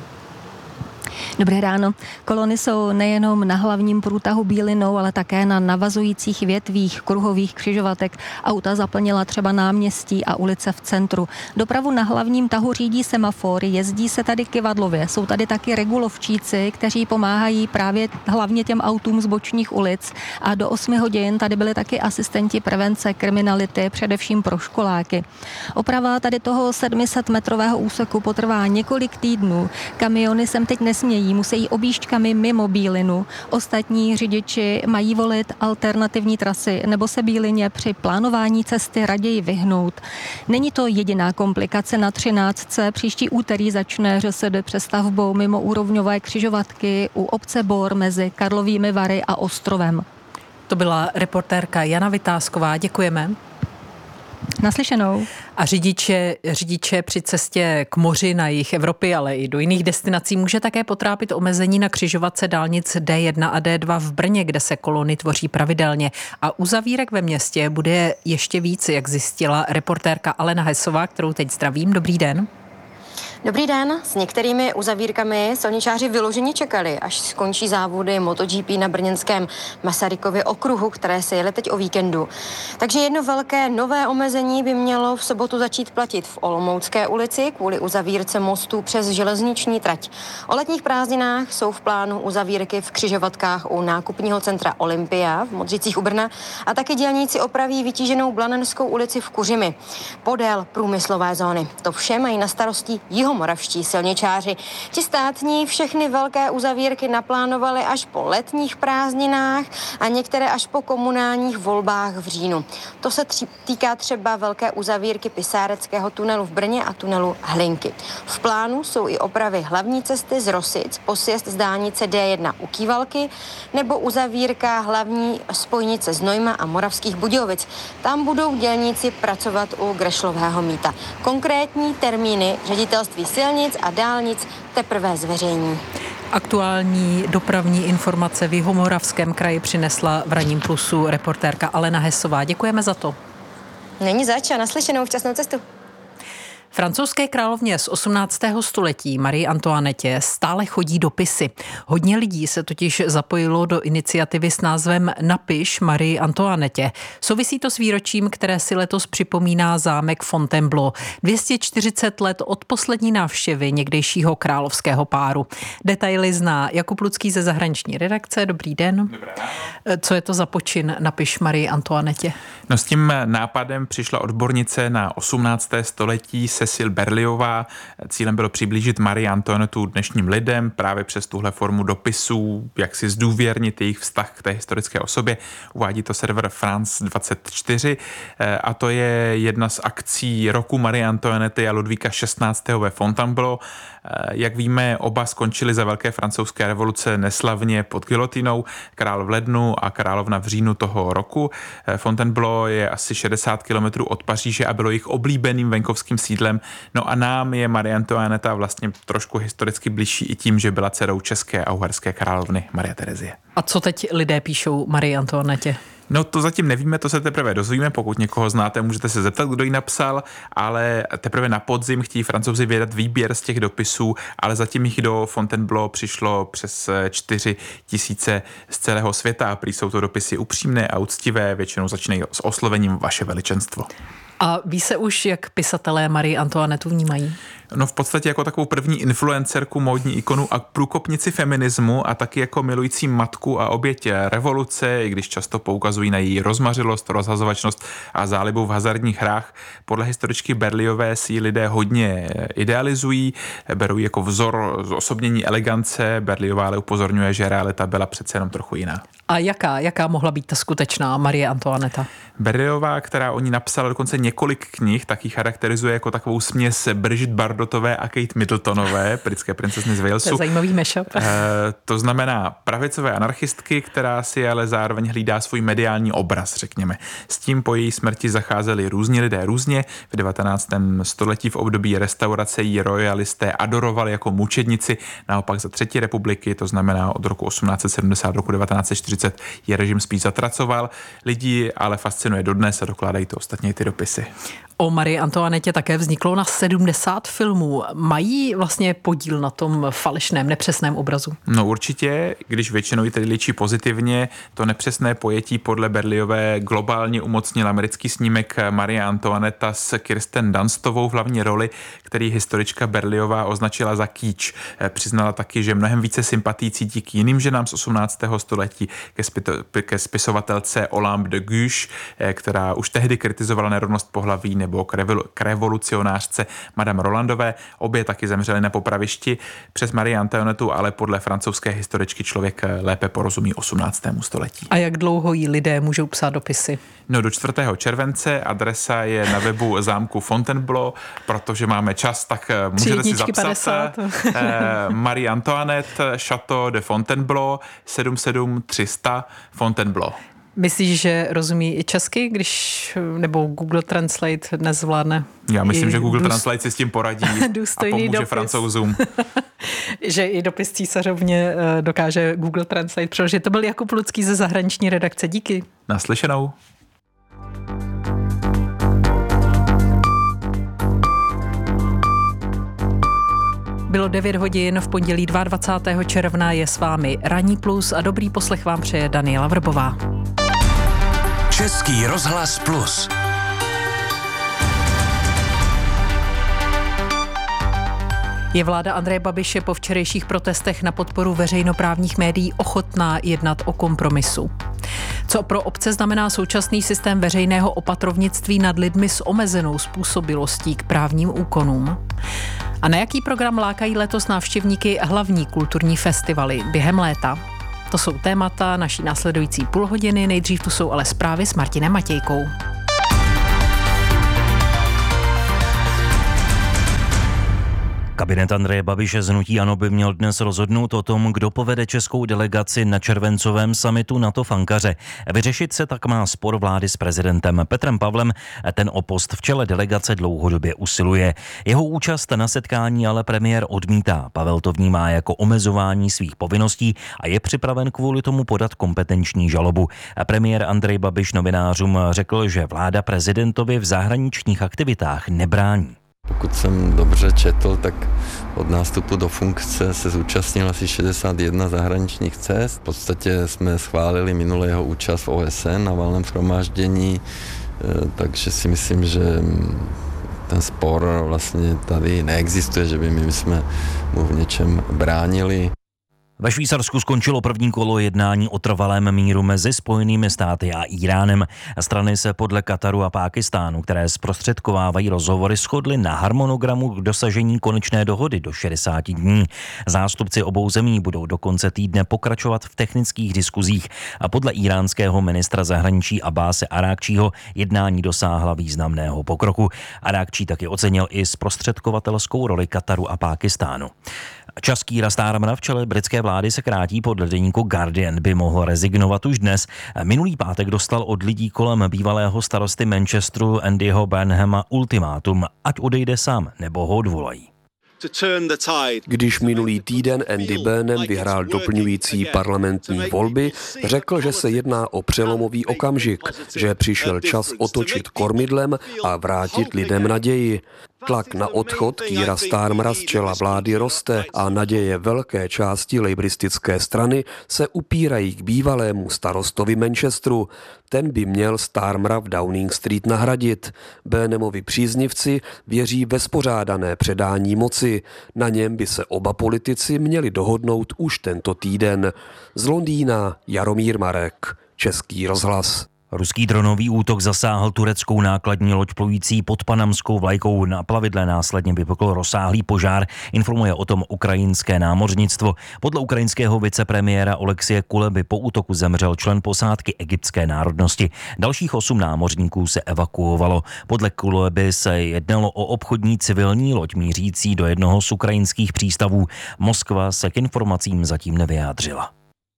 Dobré ráno. Kolony jsou nejenom na hlavním průtahu Bílinou, ale také na navazujících větvích kruhových křižovatek. Auta zaplnila třeba náměstí a ulice v centru. Dopravu na hlavním tahu řídí semafory, jezdí se tady kyvadlově. Jsou tady taky regulovčíci, kteří pomáhají právě hlavně těm autům z bočních ulic. A do osmi hodin tady byli taky asistenti prevence kriminality, především pro školáky. Oprava tady toho sedmisetmetrového úseku potrvá několik týdnů. Kamiony sem teď nesmějí, musí objížďkami mimo Bílinu. Ostatní řidiči mají volit alternativní trasy nebo se Bílině při plánování cesty raději vyhnout. Není to jediná komplikace na třináctce. Příští úterý začne ŘSD přestavbou mimo úrovňové křižovatky u obce Bor mezi Karlovými Vary a Ostrovem. To byla reportérka Jana Vytázková. Děkujeme. Naslyšenou. A řidiče, řidiče při cestě k moři na jih Evropy, ale i do jiných destinací může také potrápit omezení na křižovatce dálnic D jedna a D dva v Brně, kde se kolony tvoří pravidelně. A uzavírek ve městě bude ještě víc, jak zjistila reportérka Alena Hesová, kterou teď zdravím. Dobrý den. Dobrý den. S některými uzavírkami silničáři vyloženě čekali, až skončí závody MotoGP na brněnském Masarykově okruhu, které se jeli teď o víkendu. Takže jedno velké nové omezení by mělo v sobotu začít platit v Olomoucké ulici kvůli uzavírce mostu přes železniční trať. O letních prázdninách jsou v plánu uzavírky v křižovatkách u nákupního centra Olympia v Modřicích u Brna a taky dělníci opraví vytíženou Blanenskou ulici v Kuřimi podél průmyslové zóny. To vše mají na starosti Jihomoravští jihomoravští silničáři. Ti státní všechny velké uzavírky naplánovali až po letních prázdninách a některé až po komunálních volbách v říjnu. To se tři- týká třeba velké uzavírky Pisáreckého tunelu v Brně a tunelu Hlinky. V plánu jsou i opravy hlavní cesty z Rosic po sjezd z dálnice D jedna u Kývalky nebo uzavírka hlavní spojnice Znojma a Moravských Budějovic. Tam budou dělníci pracovat u Grešlového mýta. Konkrétní termíny ředitelství silnic a dálnic teprve zveřejní. Aktuální dopravní informace v Jihomoravském kraji přinesla v Ranním plusu reportérka Alena Hesová. Děkujeme za to. Není zač a naslyšenou včasnou cestu. Francouzské královně z osmnáctého století Marie Antoinette stále chodí dopisy. Hodně lidí se totiž zapojilo do iniciativy s názvem Napiš Marie Antoinette. Souvisí to s výročím, které si letos připomíná zámek Fontainebleau. dvě stě čtyřicet let od poslední návštěvy někdejšího královského páru. Detaily zná Jakub Lucký ze zahraniční redakce. Dobrý den. Dobré ráno. Co je to za počin Napiš Marie Antoinette? No, s tím nápadem přišla odbornice na osmnácté století Cecile Berliová. Cílem bylo přiblížit Marii Antoinetu dnešním lidem právě přes tuhle formu dopisů, jak si zdůvěrnit jejich vztah k té historické osobě. Uvádí to server France dvacet čtyři a to je jedna z akcí roku Marie Antoinety a Ludvíka šestnáctého ve Fontainebleau. Jak víme, oba skončili za velké francouzské revoluce neslavně pod gilotinou, král v lednu a královna v říjnu toho roku. Fontainebleau je asi šedesát kilometrů od Paříže a bylo jich oblíbeným venkovským sídlem. No a nám je Marie Antoineta vlastně trošku historicky blížší i tím, že byla dcerou české a uherské královny Marie Terezie. A co teď lidé píšou Marie Antoinette? No to zatím nevíme, to se teprve dozvíme, pokud někoho znáte, můžete se zeptat, kdo ji napsal, ale teprve na podzim chtějí Francouzi vydat výběr z těch dopisů, ale zatím jich do Fontainebleau přišlo přes čtyři tisíce z celého světa a prý jsou to dopisy upřímné a úctivé, většinou začínají s oslovením vaše veličenstvo. A ví se už, jak pisatelé Marie Antoinetu vnímají? No v podstatě jako takovou první influencerku, módní ikonu a průkopnici feminismu a taky jako milující matku a oběť revoluce, i když často poukazují na její rozmařilost, rozhazovačnost a zálibu v hazardních hrách. Podle historičky Berliové si ji lidé hodně idealizují, berou jako vzor zosobnění elegance. Berliová ale upozorňuje, že realita byla přece jenom trochu jiná. A jaká, jaká mohla být ta skutečná Marie Antoineta? Berliová, která o ní napsala dokonce několik knih, tak ji charakterizuje jako takovou směs Brigitte Bardotové a Kate Middletonové, britské princezny z Walesu. To je zajímavý mashup. E, to znamená pravicové anarchistky, která si ale zároveň hlídá svůj mediální obraz, řekněme. S tím po její smrti zacházeli různí lidé různě. V devatenáctém století v období restaurace ji royalisté adorovali jako mučednici, naopak za třetí republiky, to znamená od roku osmnáct set sedmdesát do roku devatenáct set čtyřicet, je režim spíš zatracoval. Lidi ale fascinuje dodnes a dokládají to ostatně ty dopisy. O Marie Antoinette také vzniklo na sedmdesát filmů. Mají vlastně podíl na tom falešném, nepřesném obrazu? No určitě, když většinou ji tedy líčí pozitivně, to nepřesné pojetí podle Berliové globálně umocnil americký snímek Marie Antoinetta s Kirsten Dunstovou v hlavní roli, který historička Berliová označila za kýč. Přiznala taky, že mnohem více sympatí cítí k jiným ženám z osmnáctého století, ke, spi- ke spisovatelce Olympe de Gouges, která už tehdy kritizovala nerovnost pohlaví, nebo k, revolu- k revolucionářce Madame Rolandové. Obě taky zemřely na popravišti. Přes Marie Antoinetu ale podle francouzské historičky člověk lépe porozumí osmnáctému století. A jak dlouho jí lidé můžou psát dopisy? No do čtvrtého července, adresa je na webu zámku Fontainebleau, protože máme čas, tak můžete si zapsat padesát. Marie Antoinette, Château de Fontainebleau, sedm sedm tři sta Fontainebleau. Myslíš, že rozumí i česky, když, nebo Google Translate nezvládne? Já myslím, že Google důst... Translate si s tím poradí a pomůže dopis. Francouzům. Že i dopis císařovně dokáže Google Translate přeložit. To byl Jakub Lucký ze zahraniční redakce. Díky. Naslyšenou. Bylo devět hodin, v pondělí dvacátého druhého června je s vámi Ranní plus a dobrý poslech vám přeje Daniela Vrbová. Český rozhlas plus. Je vláda Andreje Babiše po včerejších protestech na podporu veřejnoprávních médií ochotná jednat o kompromisu? Co pro obce znamená současný systém veřejného opatrovnictví nad lidmi s omezenou způsobilostí k právním úkonům? A na jaký program lákají letos návštěvníky hlavní kulturní festivaly během léta? To jsou témata naší následující půlhodiny, nejdřív tu jsou ale zprávy s Martinem Matějkou. Kabinet Andreje Babiše z hnutí ANO by měl dnes rozhodnout o tom, kdo povede českou delegaci na červencovém summitu NATO v Ankaře. Vyřešit se tak má spor vlády s prezidentem Petrem Pavlem, ten o post v čele delegace dlouhodobě usiluje. Jeho účast na setkání ale premiér odmítá. Pavel to vnímá jako omezování svých povinností a je připraven kvůli tomu podat kompetenční žalobu. Premiér Andrej Babiš novinářům řekl, že vláda prezidentovi v zahraničních aktivitách nebrání. Pokud jsem dobře četl, tak od nástupu do funkce se zúčastnil asi šedesát jedna zahraničních cest. V podstatě jsme schválili minulý jeho účast v O S N na valném shromáždění, takže si myslím, že ten spor vlastně tady neexistuje, že by my jsme mu v něčem bránili. Ve Švýcarsku skončilo první kolo jednání o trvalém míru mezi Spojenými státy a Íránem. Strany se podle Kataru a Pákistánu, které zprostředkovávají rozhovory, shodly na harmonogramu k dosažení konečné dohody do šedesáti dní. Zástupci obou zemí budou do konce týdne pokračovat v technických diskuzích a podle íránského ministra zahraničí Abáse Arákčího jednání dosáhla významného pokroku. Arákčí taky ocenil i zprostředkovatelskou roli Kataru a Pákistánu. Čas Keira Starmera v čele britské vlády se krátí. Podle deníku Guardian by mohl rezignovat už dnes. Minulý pátek dostal od lidí kolem bývalého starosty Manchesteru Andyho Burnhama ultimátum, ať odejde sám nebo ho odvolají. Když minulý týden Andy Burnham vyhrál doplňující parlamentní volby, řekl, že se jedná o přelomový okamžik, že přišel čas otočit kormidlem a vrátit lidem naději. Tlak na odchod Keira Starmera z čela vlády roste a naděje velké části lejbristické strany se upírají k bývalému starostovi Manchesteru. Ten by měl Starmera v Downing Street nahradit. Burnhamovi příznivci věří ve spořádané předání moci. Na něm by se oba politici měli dohodnout už tento týden. Z Londýna Jaromír Marek, Český rozhlas. Ruský dronový útok zasáhl tureckou nákladní loď plující pod panamskou vlajkou. Na plavidle následně vypukl rozsáhlý požár, informuje o tom ukrajinské námořnictvo. Podle ukrajinského vicepremiéra Olexie Kuleby po útoku zemřel člen posádky egyptské národnosti. Dalších osm námořníků se evakuovalo. Podle Kuleby se jednalo o obchodní civilní loď mířící do jednoho z ukrajinských přístavů. Moskva se k informacím zatím nevyjádřila.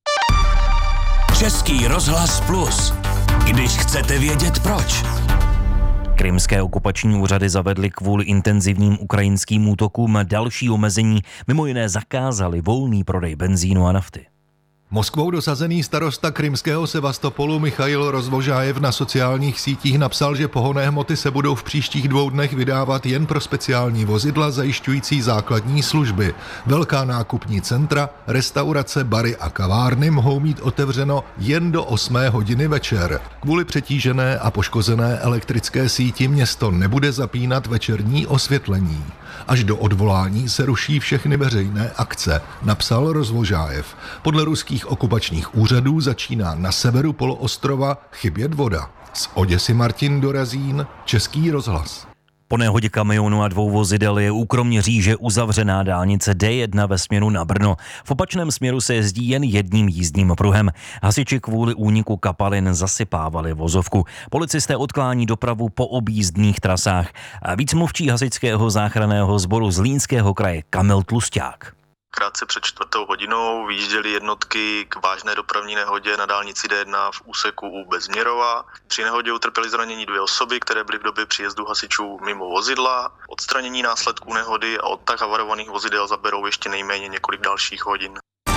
Český rozhlas Plus. Když chcete vědět proč. Krymské okupační úřady zavedly kvůli intenzivním ukrajinským útokům další omezení, mimo jiné zakázali volný prodej benzínu a nafty. Moskvou dosazený starosta krymského Sevastopolu Michail Rozvožájev na sociálních sítích napsal, že pohonné hmoty se budou v příštích dvou dnech vydávat jen pro speciální vozidla zajišťující základní služby. Velká nákupní centra, restaurace, bary a kavárny mohou mít otevřeno jen do osmé hodiny večer. Kvůli přetížené a poškozené elektrické síti město nebude zapínat večerní osvětlení. Až do odvolání se ruší všechny veřejné akce, napsal Rozvožájev. Podle ruských okupačních úřadů začíná na severu poloostrova chybět voda. Z Oděsy Martin Dorazín, Český rozhlas. Po nehodě kamionu a dvou vozidel je u Kroměříže uzavřená dálnice D jedna ve směru na Brno. V opačném směru se jezdí jen jedním jízdním pruhem. Hasiči kvůli úniku kapalin zasypávali vozovku. Policisté odklání dopravu po objízdných trasách. A víc mluvčí hasičského záchranného sboru Zlínského kraje Kamil Tlusťák. Krátce před čtvrtou hodinou vyjížděly jednotky k vážné dopravní nehodě na dálnici D jedna v úseku u Bezměrova. Při nehodě utrpěly zranění dvě osoby, které byly v době příjezdu hasičů mimo vozidla. Odstranění následků nehody a odtah havarovaných vozidel zaberou ještě nejméně několik dalších hodin.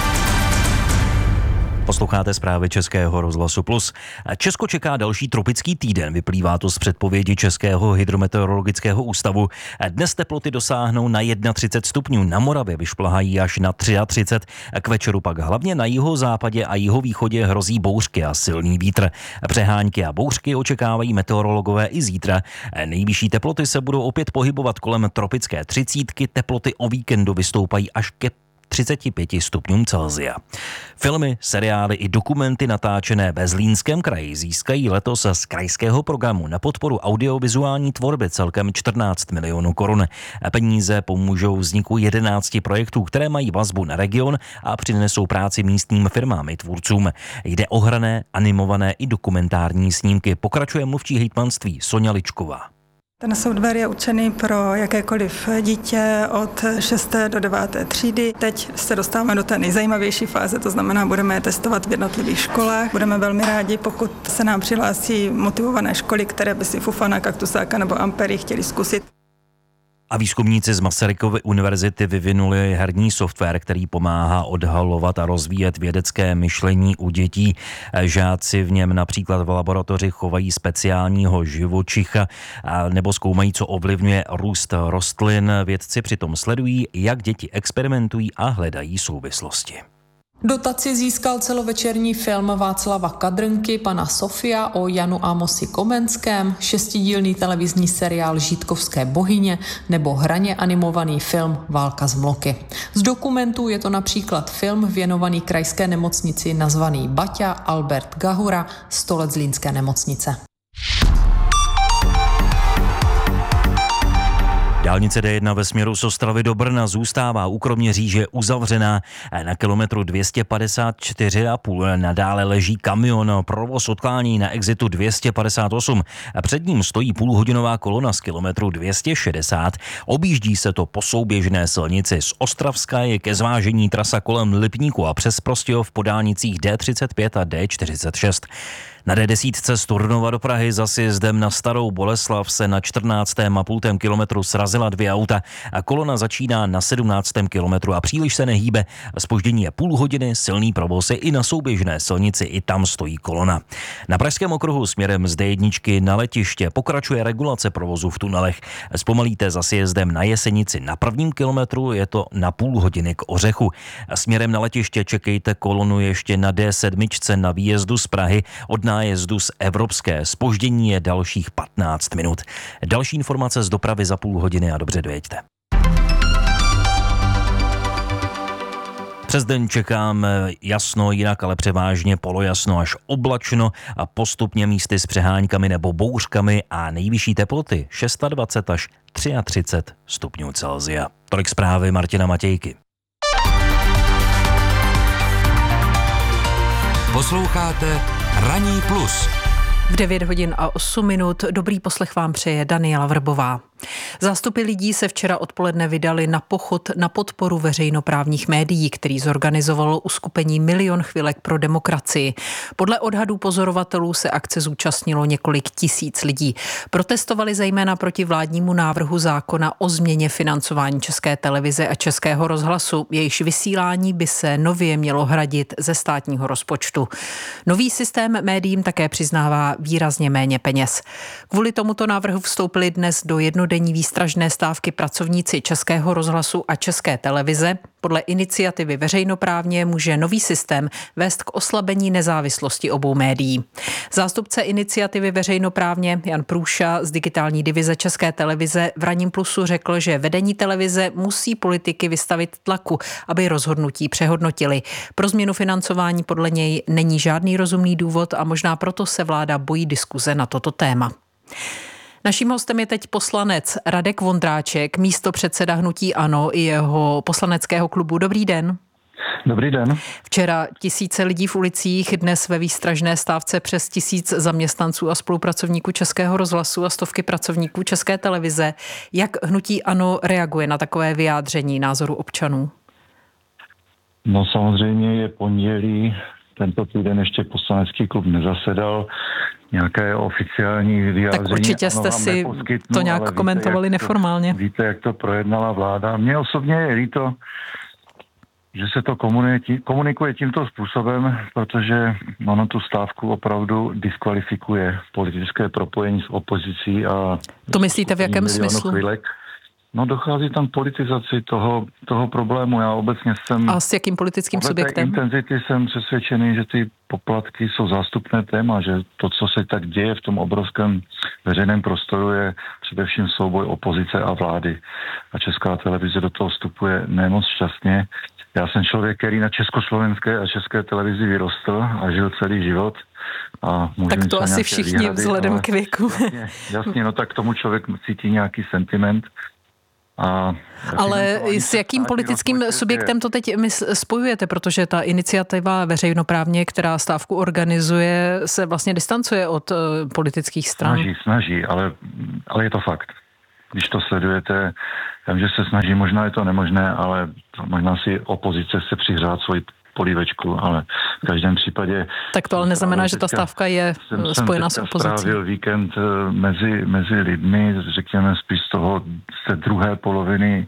Posloucháte zprávy Českého rozhlasu Plus. Česko čeká další tropický týden, vyplývá to z předpovědi Českého hydrometeorologického ústavu. Dnes teploty dosáhnou na třicet jedna stupňů, na Moravě vyšplhají až na třicet tři. K večeru pak hlavně na jihozápadě a jihovýchodě hrozí bouřky a silný vítr. Přehánky a bouřky očekávají meteorologové i zítra. Nejvyšší teploty se budou opět pohybovat kolem tropické třicítky, teploty o víkendu vystoupají až ke třiceti pěti stupňům Celsia. Filmy, seriály i dokumenty natáčené ve Zlínském kraji získají letos z krajského programu na podporu audiovizuální tvorby celkem čtrnáct milionů korun. Peníze pomůžou vzniku jedenácti projektů, které mají vazbu na region a přinesou práci místním firmám i tvůrcům. Jde o hrané, animované i dokumentární snímky, pokračuje mluvčí hejtmanství Soňa Ličková. Ten software je určený pro jakékoliv dítě od šesté do deváté třídy. Teď se dostáváme do té nejzajímavější fáze, to znamená, budeme je testovat v jednotlivých školách. Budeme velmi rádi, pokud se nám přihlásí motivované školy, které by si Fufana, Kaktusáka nebo Ampery chtěli zkusit. A výzkumníci z Masarykovy univerzity vyvinuli herní software, který pomáhá odhalovat a rozvíjet vědecké myšlení u dětí. Žáci v něm například v laboratoři chovají speciálního živočicha nebo zkoumají, co ovlivňuje růst rostlin. Vědci přitom sledují, jak děti experimentují a hledají souvislosti. Dotaci získal celovečerní film Václava Kadrnky, Pana Sofia o Janu Amosi Komenském, šestidílný televizní seriál Žítkovské bohyně nebo hraně animovaný film Válka z Mloky. Z dokumentů je to například film věnovaný krajské nemocnici nazvaný Baťa Albert Gahura, sto let Zlínské nemocnice. Dálnice D jedna ve směru z Ostravy do Brna zůstává u Kroměříže uzavřená. Na kilometru dvě stě padesát čtyři a půl nadále leží kamion. Provoz odklání na exitu dvě stě padesát osm. Před ním stojí půlhodinová kolona z kilometru dvě stě šedesát. Objíždí se to po souběžné silnici. Z Ostravska je ke zvážení trasa kolem Lipníku a přes Prostějov po dálnicích D třicet pět a D čtyřicet šest. Na D deset z Turnova do Prahy za sjezdem na Starou Boleslav se na čtrnáctém a půl kilometru srazila dvě auta a kolona začíná na sedmnáctém kilometru a příliš se nehýbe. Zpoždění je půl hodiny, silný provoz je i na souběžné silnici, i tam stojí kolona. Na Pražském okruhu směrem z D jedna na letiště pokračuje regulace provozu v tunelech. Zpomalíte za sjezdem na Jesenici na prvním kilometru, je to na půl hodiny k Ořechu. Směrem na letiště čekejte kolonu ještě na D sedm na výjezdu z Prahy od nájezdu z Evropské. Zpoždění je dalších patnáct minut. Další informace z dopravy za půl hodiny a dobře dojeďte. Přes den čekám jasno, jinak ale převážně polojasno až oblačno a postupně místy s přehánkami nebo bouřkami a nejvyšší teploty dvacet šest až třicet tři stupňů Celsia. Tolik zprávy Martina Matějky. Posloucháte Ranní plus. V devět hodin a osm minut dobrý poslech vám přeje Daniela Vrbová. Zástupy lidí se včera odpoledne vydali na pochod na podporu veřejnoprávních médií, který zorganizovalo uskupení Milion chvilek pro demokracii. Podle odhadů pozorovatelů se akce zúčastnilo několik tisíc lidí. Protestovali zejména proti vládnímu návrhu zákona o změně financování České televize a Českého rozhlasu. Jejichž vysílání by se nově mělo hradit ze státního rozpočtu. Nový systém médiím také přiznává výrazně méně peněz. Kvůli tomuto návrhu vstoupili dnes do jednodenní výstražné stávky pracovníci Českého rozhlasu a České televize. Podle iniciativy veřejnoprávně může nový systém vést k oslabení nezávislosti obou médií. Zástupce iniciativy veřejnoprávně Jan Průša z digitální divize České televize v Ranním plusu řekl, že vedení televize musí politiky vystavit tlaku, aby rozhodnutí přehodnotili. Pro změnu financování podle něj není žádný rozumný důvod a možná proto se vláda bojí diskuze na toto téma. Naším hostem je teď poslanec Radek Vondráček, místopředseda hnutí ANO i jeho poslaneckého klubu. Dobrý den. Dobrý den. Včera tisíce lidí v ulicích, dnes ve výstražné stávce přes tisíc zaměstnanců a spolupracovníků Českého rozhlasu a stovky pracovníků České televize. Jak hnutí ANO reaguje na takové vyjádření názoru občanů? No samozřejmě je pondělí, tento týden ještě poslanecký klub nezasedal. Nějaké oficiální vyjádření. Tak určitě jste si to nějak víte, komentovali jak neformálně. To, víte, jak to projednala vláda. Mně osobně je líto, že se to komunikuje tímto způsobem, protože ono tu stávku opravdu diskvalifikuje politické propojení s opozicí. A to myslíte v jakém smyslu? Chvílek. No dochází tam k politizaci toho, toho problému. Já obecně jsem... A s jakým politickým subjektem? intenzity jsem přesvědčený, že ty poplatky jsou zástupné téma, že to, co se tak děje v tom obrovském veřejném prostoru, je především souboj opozice a vlády. A Česká televize do toho vstupuje nemoc šťastně. Já jsem člověk, který na československé a české televizi vyrostl a žil celý život. A tak to asi všichni výhrady, vzhledem k věku. Jasně, jasně, no tak k tomu člověk cítí nějaký sentiment. A ale s jakým politickým subjektem to teď spojujete, protože ta iniciativa veřejnoprávně, která stávku organizuje, se vlastně distancuje od uh, politických stran? Snaží, snaží, ale, ale je to fakt. Když to sledujete, vím, že se snaží, možná je to nemožné, ale možná si opozice se přihřát svoji polívečku, ale v každém případě... Tak to ale neznamená, že ta stávka je spojená s opozicí. Jsem strávil víkend mezi, mezi lidmi, řekněme spíš z toho, z té druhé poloviny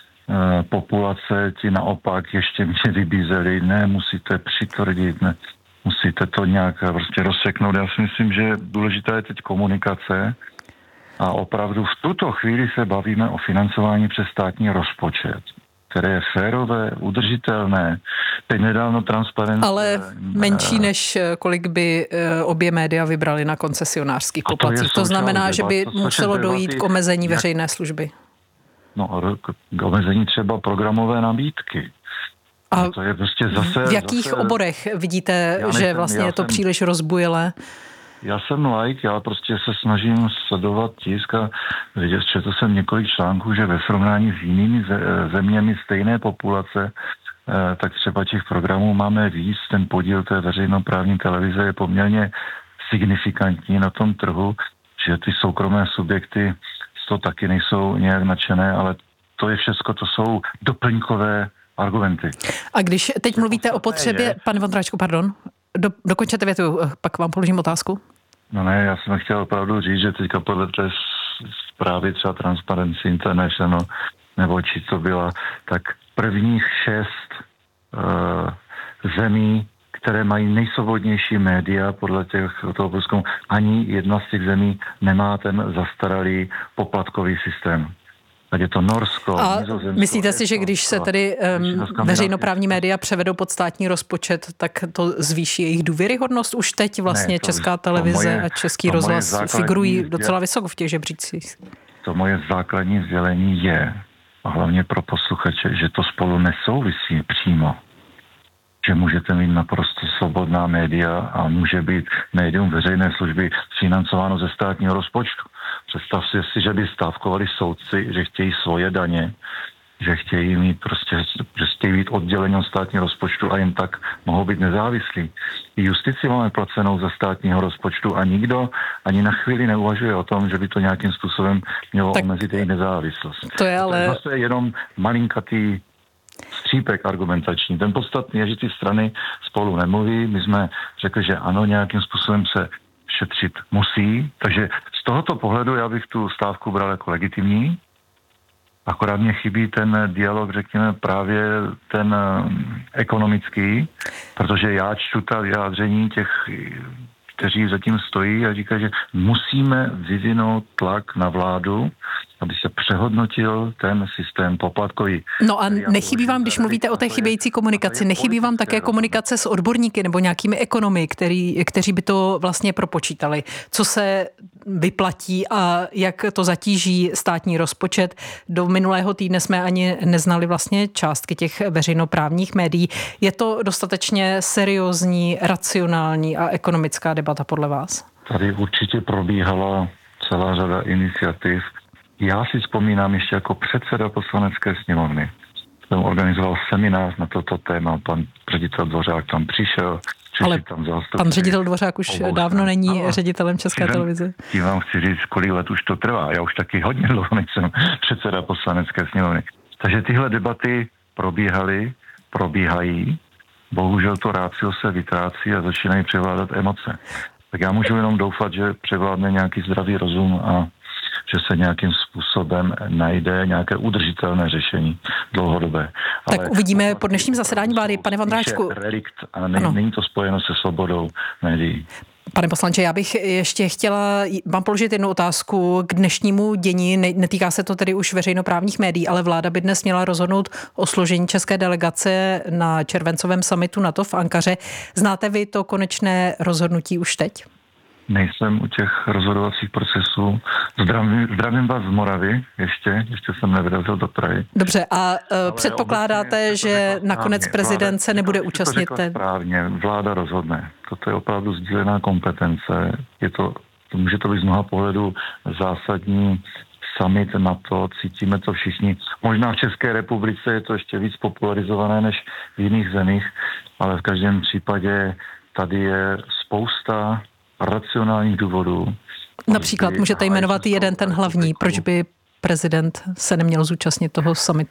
eh, populace, ti naopak ještě mě vybízeli, ne, musíte přitvrdit, ne, musíte to nějak prostě rozseknout. Já si myslím, že důležitá je teď komunikace a opravdu v tuto chvíli se bavíme o financování přes státní rozpočet, které je férové, udržitelné, teď nedávno transparentné. Ale menší, než kolik by obě média vybrali na koncesionářských poplatcích. To, to znamená, že by muselo dojít k omezení veřejné služby. No, k omezení třeba programové nabídky. A to je prostě zase, v jakých zase, oborech vidíte, nejsem, že vlastně je to jsem, příliš rozbujelé? Já jsem like, já prostě se snažím sledovat tisk a vidět, četl jsem několik článků, že ve srovnání s jinými zeměmi stejné populace, tak třeba těch programů máme víc, ten podíl té veřejnoprávní televize je poměrně signifikantní na tom trhu, že ty soukromé subjekty z toho taky nejsou nějak nadšené, ale to je všecko, to jsou doplňkové argumenty. A když teď mluvíte o potřebě, je, pane Vondráčku, pardon, do, dokončete větu, pak vám položím otázku. No ne, já jsem chtěl opravdu říct, že teďka podle té zprávy třeba Transparency International, nebo či to byla, tak prvních šest uh, zemí, které mají nejsvobodnější média podle těch, toho průzkumu, ani jedna z těch zemí nemá ten zastaralý poplatkový systém. Tak je to Norsko, a Nizozemsko. Myslíte si, že když se tedy um, veřejnoprávní média převedou pod státní rozpočet, tak to zvýší jejich důvěryhodnost? Už teď vlastně ne, to, Česká televize moje, a Český rozhlas figurují docela vysoko v těch žebřících. To moje základní sdělení je, a hlavně pro posluchače, že to spolu nesouvisí přímo. Že můžete mít naprosto svobodná média a může být médium veřejné služby financováno ze státního rozpočtu. Představ si, že by stávkovali soudci, že chtějí svoje daně, že chtějí mít prostě, že chtějí být oddělení od státního rozpočtu a jen tak mohou být nezávislí. I justici máme placenou ze státního rozpočtu a nikdo ani na chvíli neuvažuje o tom, že by to nějakým způsobem mělo tak omezit jejich nezávislost. To je ale... To je zase jenom malinkatý střípek argumentační. Ten podstatný je, že ty strany spolu nemluví. My jsme řekli, že ano, nějakým způsobem se šetřit musí. Takže z tohoto pohledu já bych tu stávku bral jako legitimní. Akorát mě chybí ten dialog, řekněme, právě ten ekonomický, protože já čtu ta vyjádření těch, kteří zatím stojí a říkají, že musíme vyvinout tlak na vládu, aby se přehodnotil ten systém poplatkový. No a nechybí vám, když mluvíte o té chybějící komunikaci, nechybí vám také komunikace s odborníky nebo nějakými ekonomy, který, kteří by to vlastně propočítali? Co se vyplatí a jak to zatíží státní rozpočet? Do minulého týdne jsme ani neznali vlastně částky těch veřejnoprávních médií. Je to dostatečně seriózní, racionální a ekonomická debata podle vás? Tady určitě probíhala celá řada iniciativ. Já si vzpomínám ještě jako předseda poslanecké sněmovny. Jsem organizoval seminář na toto téma, pan ředitel Dvořák tam přišel. Ale tam zástupci, pan ředitel Dvořák už obou dávno není no, ředitelem České tím, televize. Tím vám chci říct, kolik let už to trvá. Já už taky hodně dlouho nejsem předseda poslanecké sněmovny. Takže tyhle debaty probíhaly, probíhají. Bohužel to rácio se vytrácí a začínají převládat emoce. Tak já můžu jenom doufat, že převládne nějaký zdravý rozum a že se nějakým způsobem najde nějaké udržitelné řešení dlouhodobé. Tak ale uvidíme po dnešním zasedání vlády. Pane Vondráčku. Relikt a ne, není to spojeno se svobodou médií. Pane poslanče, já bych ještě chtěla vám položit jednu otázku k dnešnímu dění. Netýká se to tedy už veřejnoprávních médií, ale vláda by dnes měla rozhodnout o složení české delegace na červencovém summitu NATO v Ankaře. Znáte vy to konečné rozhodnutí už teď? nejsem u těch rozhodovacích procesů. Zdravím, zdravím vás z Moravy, ještě, ještě jsem nevyrazil do Prahy. Dobře, a uh, předpokládáte, že nakonec prezident se nebude účastnit? To správně, vláda rozhodne. Toto je opravdu sdílená kompetence. Je to, může to být z mnoha pohledů zásadní summit na to, cítíme to všichni. Možná v České republice je to ještě víc popularizované než v jiných zemích, ale v každém případě tady je spousta racionálních důvodů. Například můžete jmenovat jeden ten hlavní, proč by prezident se neměl zúčastnit toho summitu?